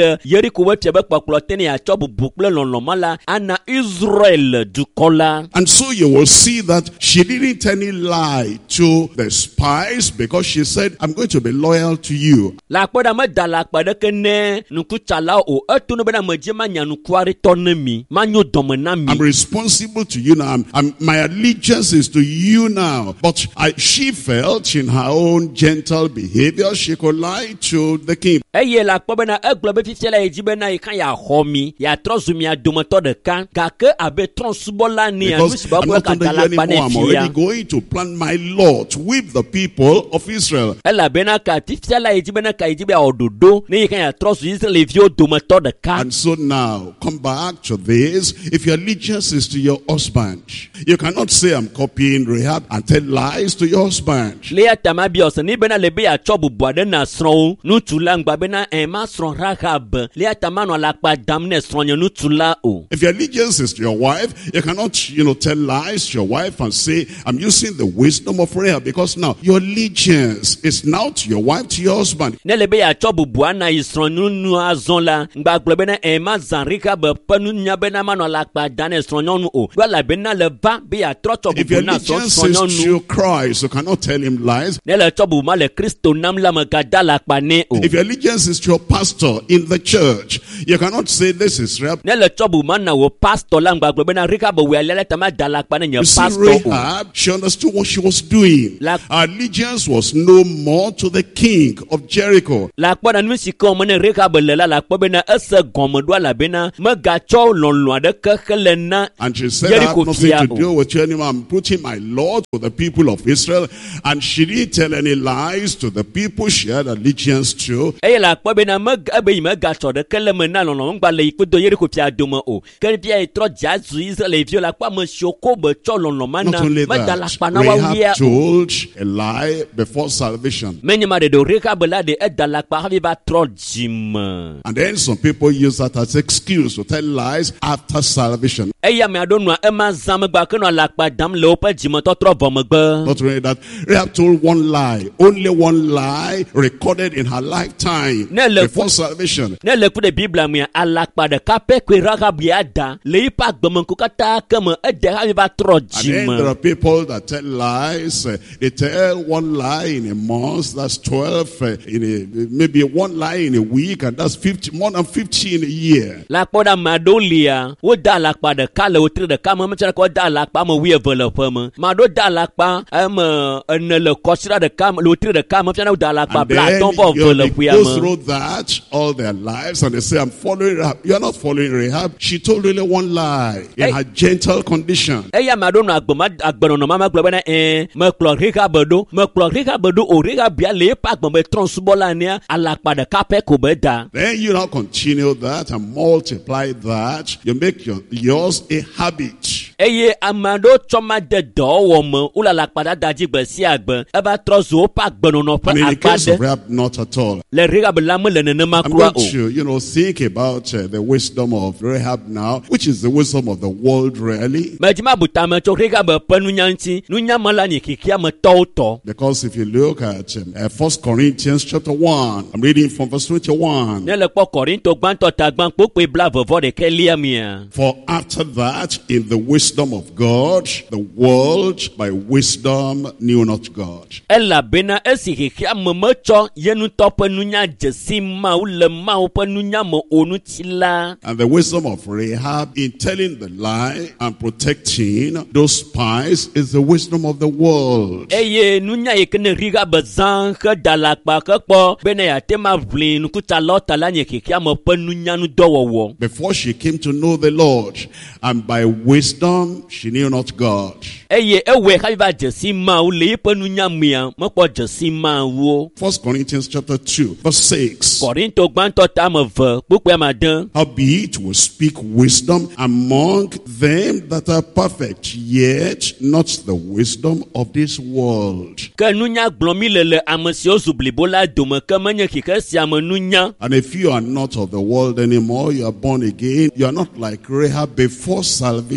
[SPEAKER 2] le Yeriko we tiebe kpakplo tene ya chobu bukle lolomala ana Israel dukola.
[SPEAKER 1] And so you will see that she didn't tell any lie to the spies because she said, I'm going to be loyal to you.
[SPEAKER 2] La kpoda me da la kpade kene nukuchala o etu no bena meje manya nukwari tonemi manyo domenami.
[SPEAKER 1] I'm responsible to you now. I'm, I'm, my allegiance is to you now. But I, she felt in her own gentle behavior she could lie to the king.
[SPEAKER 2] Eye la kpobe na eglobe fifela ejibe na ikan ya homi ya trozumi ya dometo de kan gake abe tronsubola ni ya
[SPEAKER 1] Because I'm not under you anymore. I'm already going to plant my lot with the people of Israel.
[SPEAKER 2] Ela bena ka tifela ejibe na ka ejibe ododo ni ikan ya trozu Israel evio dometo de kan.
[SPEAKER 1] And so now come back to this. If your allegiance is to your husband, you cannot say I'm copying Rahab and tell lies to your husband.
[SPEAKER 2] Lea tamabios ni bena lebe ya chobu bwade na sron nu tula ngba bena ema sron Rahab lea tamano la pa damne sron nu tula o.
[SPEAKER 1] If your allegiance is to your wife, you cannot, you know, tell lies to your wife and say I'm using the wisdom of Rahab, because now your allegiance is now to your wife, to your husband.
[SPEAKER 2] Ne lebe ya chobu bwana isron nu nu azon la ngba glo bena ema zan Rahab panu nya bena mano la pa dane sron nu o. Gwa la bena le ba be ya tro chobu
[SPEAKER 1] If your
[SPEAKER 2] bwana sron
[SPEAKER 1] allegiance
[SPEAKER 2] nu.
[SPEAKER 1] is to Christ, you cannot tell him lies.
[SPEAKER 2] Ne le chobu ma le Kristo nam la magada la pa ne o.
[SPEAKER 1] If your allegiance is to your pastor in the church, you cannot say this is Rahab.
[SPEAKER 2] Ne le chobu ma na wo pastor la ngba glo bena Rahab we lele tama dala pa ne
[SPEAKER 1] You see,
[SPEAKER 2] pastor o.
[SPEAKER 1] Rahab, she understood what she was doing.
[SPEAKER 2] La-
[SPEAKER 1] Her allegiance was no more to the king of Jericho.
[SPEAKER 2] La kpɔna nu si ke wɔme ne Rahab le la la kpɔ bena ese gɔmeɖoa labena megatsɔ lɔlɔa ɖeke hele na
[SPEAKER 1] And she said, I have
[SPEAKER 2] Jericho
[SPEAKER 1] nothing
[SPEAKER 2] fia
[SPEAKER 1] to
[SPEAKER 2] o.
[SPEAKER 1] do with you anymore. I'm putting my law to the people of Israel. And she didn't tell any lies to the people she had allegiance to.
[SPEAKER 2] Eye la kpɔ bena meg ebe yi megatsɔ ɖeke le me na lɔlɔ ŋgba le yi kpedo Jericho fia dome o. Ke fia yi trɔ dza zu Israelviwo la kpɔ ame siwo ko be tsɔ lɔlɔ ma
[SPEAKER 1] Not
[SPEAKER 2] na
[SPEAKER 1] only
[SPEAKER 2] meda la
[SPEAKER 1] that,
[SPEAKER 2] kpa na wa wia
[SPEAKER 1] Rahab
[SPEAKER 2] o.
[SPEAKER 1] told a lie before salvation.
[SPEAKER 2] Menye ma de do Rahab la de eda la kpa hafi va trɔ dzime.
[SPEAKER 1] And then some people use that as excuse to tell lies after salvation.
[SPEAKER 2] Eye ame aɖewo nua ema zã megba ke nɔ la kpa dam le woƒe dzimetɔtrɔ vɔ megbe.
[SPEAKER 1] Not only that, Rahab told one lie, only one lie recorded in her lifetime
[SPEAKER 2] Ne le
[SPEAKER 1] before salvation.
[SPEAKER 2] Ne le ku de Biblia mea alakpa ɖeka pe koe Rahab ya da le yiƒe agbemeŋku katã ke me ede hafi va trɔ
[SPEAKER 1] And then there
[SPEAKER 2] dzime.
[SPEAKER 1] are people that tell lies. Uh, they tell one lie in a month, that's twelve. Uh, in a, maybe one lie in a week, and that's fifty, more than fifty in a year.
[SPEAKER 2] La kpɔ ɖe ame aɖewo lia woda alakpa ɖeka le wotri ɖeka me metsɔ ɖeka woda alakpa ame wuieve le ƒe me. Ame aɖewo da alakpa ame ene le kɔsira ɖeka me le wotri ɖeka me fiana woda alakpa
[SPEAKER 1] And
[SPEAKER 2] bla
[SPEAKER 1] then
[SPEAKER 2] atɔ vɔ
[SPEAKER 1] you
[SPEAKER 2] eve
[SPEAKER 1] know,
[SPEAKER 2] le
[SPEAKER 1] they
[SPEAKER 2] ƒea
[SPEAKER 1] go
[SPEAKER 2] me.
[SPEAKER 1] through that all their lives, and they say, I'm following Rahab. You're not following Rahab. She told really one lie in
[SPEAKER 2] Hey.
[SPEAKER 1] her gentle condition.
[SPEAKER 2] Eya ame aɖewo nɔ agbema agbenɔnɔ ma megblɔ bena ɛɛ mekplɔ Rahab ɖo mekplɔ Rahab ɖo o Rahab ya le eƒe agbe me trɔ̃subɔla nea alakpa ɖeka pɛ ko be da.
[SPEAKER 1] Then you now continue that and multiply that. You make your, yours a habit.
[SPEAKER 2] Eye ame aɖewo tsɔ ma de dɔwɔwɔ me wole alakpa dada dzi gbe sia gbe eva trɔ zu woƒe agbenɔnɔ
[SPEAKER 1] And
[SPEAKER 2] ƒe
[SPEAKER 1] in the
[SPEAKER 2] akpa
[SPEAKER 1] case of
[SPEAKER 2] ɖe
[SPEAKER 1] Rahab, not at all.
[SPEAKER 2] le Rahab la mele nenema
[SPEAKER 1] I'm
[SPEAKER 2] kura
[SPEAKER 1] going
[SPEAKER 2] o.
[SPEAKER 1] to, you know, think about uh, the wisdom of Rahab now, which is the wisdom of the world, really.
[SPEAKER 2] Medzima butame tso Rahab ƒe nunya ŋuti nunya me la nye kikea me tɔwo tɔ.
[SPEAKER 1] Because if you look at um, uh, First Corinthians chapter one, I'm reading from verse twenty-one.
[SPEAKER 2] Ne le kpɔ Kɔrinto gbãtɔ tagbã kpokpe bla vevɔ ɖeke lia mia.
[SPEAKER 1] For after that, in the wisdom of God, the world by wisdom knew not God.
[SPEAKER 2] Elabena esi kikea me metsɔ ye ŋutɔ ƒe nunya dzesi Mawu le Mawu ƒe nunya me o ŋuti la.
[SPEAKER 1] And the wisdom of Rahab in telling the lie and protecting those spies is the wisdom of the world.
[SPEAKER 2] Eye nunya yi ke ne Rahab zã xe da alakpa ke kpɔ bena yeate ma ʋli nukutsalɔ ta la nye kikea me ƒe nunyanu dɔwɔwɔ.
[SPEAKER 1] Before she came to know the Lord, and by wisdom she knew not God.
[SPEAKER 2] Eye ewɔe hafi va dzesi Mawu le yiƒe nunya mea mekpɔ dzesi Mawu.
[SPEAKER 1] First Corinthians chapter two, verse six.
[SPEAKER 2] Kɔrinto gbãtɔ ta ame eve kpukpe ame ade.
[SPEAKER 1] Howbeit we speak wisdom among them that are perfect, yet not the wisdom of this world.
[SPEAKER 2] Ke nunya gblɔm mi le le ame siwo zu blibo la dome ke menye kike sia me nunya.
[SPEAKER 1] And if you are not of the world anymore, you are born again, you are not like Rahab before salvation. You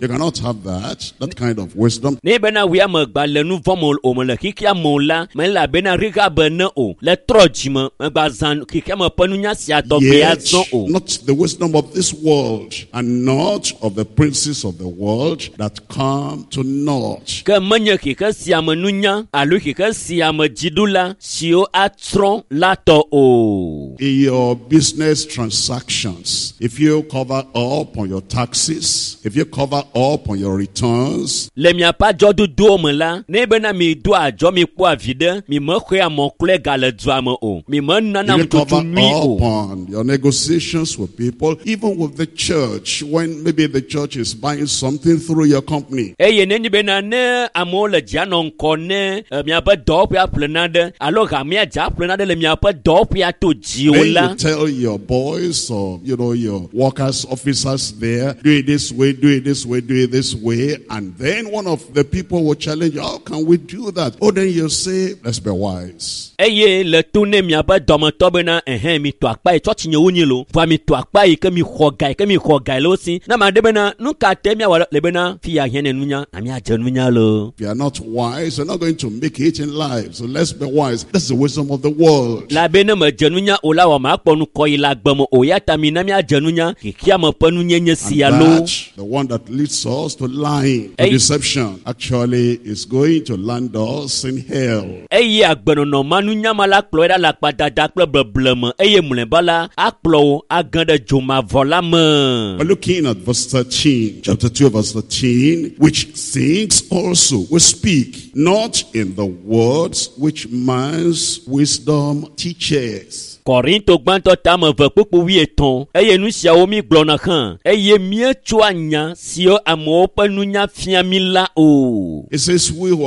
[SPEAKER 1] You cannot have that, that kind of wisdom.
[SPEAKER 2] Ne bena we am gba le nu vomol o mo le kikia mo la, me la bena riga bena o. Le trojima gba zan kikia mo panunya si adobe azon o.
[SPEAKER 1] Not the wisdom of this world, and not of the princes of the world that come to naught.
[SPEAKER 2] Ke menye kika si amenunya, alu kika si amejidula, sio atron lato o.
[SPEAKER 1] In your business transactions, if you cover up on your taxes, if you cover up on your returns,
[SPEAKER 2] le mia pa jodu do me la, ne bena mi do ajo mi po avide, mi me khwe amon kle gale dwa me o. Mi me nana
[SPEAKER 1] you
[SPEAKER 2] mtutu
[SPEAKER 1] cover
[SPEAKER 2] nui o.
[SPEAKER 1] up on your negotiations with people, even with the church, when maybe the church is buying something through your company.
[SPEAKER 2] Eye ne ni bena ne amo le janon kone, mia pa do pia plenade, alo ga mia ja plenade le mia pa do pia to
[SPEAKER 1] Then
[SPEAKER 2] jiola.
[SPEAKER 1] you tell your boys or, you know, your workers, officers there, do it this way, do it this way, do it this way. And then one of the people will challenge you, how can we do that? Oh, then you say, let's be wise.
[SPEAKER 2] Eye le tune mia pa domo tobe na ehe mi to akpa e church nye unyilo. Fwa mi to akpa e ke mi khogai, ke mi khogai lo si. Na ma debe na nuka te mia wala lebe na fiya hene nunya, na mia je nunya lo.
[SPEAKER 1] If you are not wise, you're not going to make it in life. So let's be wise. That's the wisdom of the world.
[SPEAKER 2] La bene me je nunya ola wa ma akpo nu ko ila gbemo o ya ta mi na mia je nunya, kikia mo panu nye nye si ya
[SPEAKER 1] And
[SPEAKER 2] lo.
[SPEAKER 1] that, the one that leads us to lying, to
[SPEAKER 2] Hey.
[SPEAKER 1] deception, actually is going to land us in hell.
[SPEAKER 2] Eye agbeno no manu nyama la kplo eda la kpada da kple blebleme. Eye mulembala akplo agande joma vola me.
[SPEAKER 1] We're looking at verse thirteen, chapter two, verse thirteen, which things also we speak, not in the words which man's wisdom teaches.
[SPEAKER 2] Korinto gbanto tame ve kpukpu wi eton. Eye nu sia wo mi gblɔ na kan. Eye mie tso anya sio amewo ƒe nunya fia mi la o.
[SPEAKER 1] It says, we who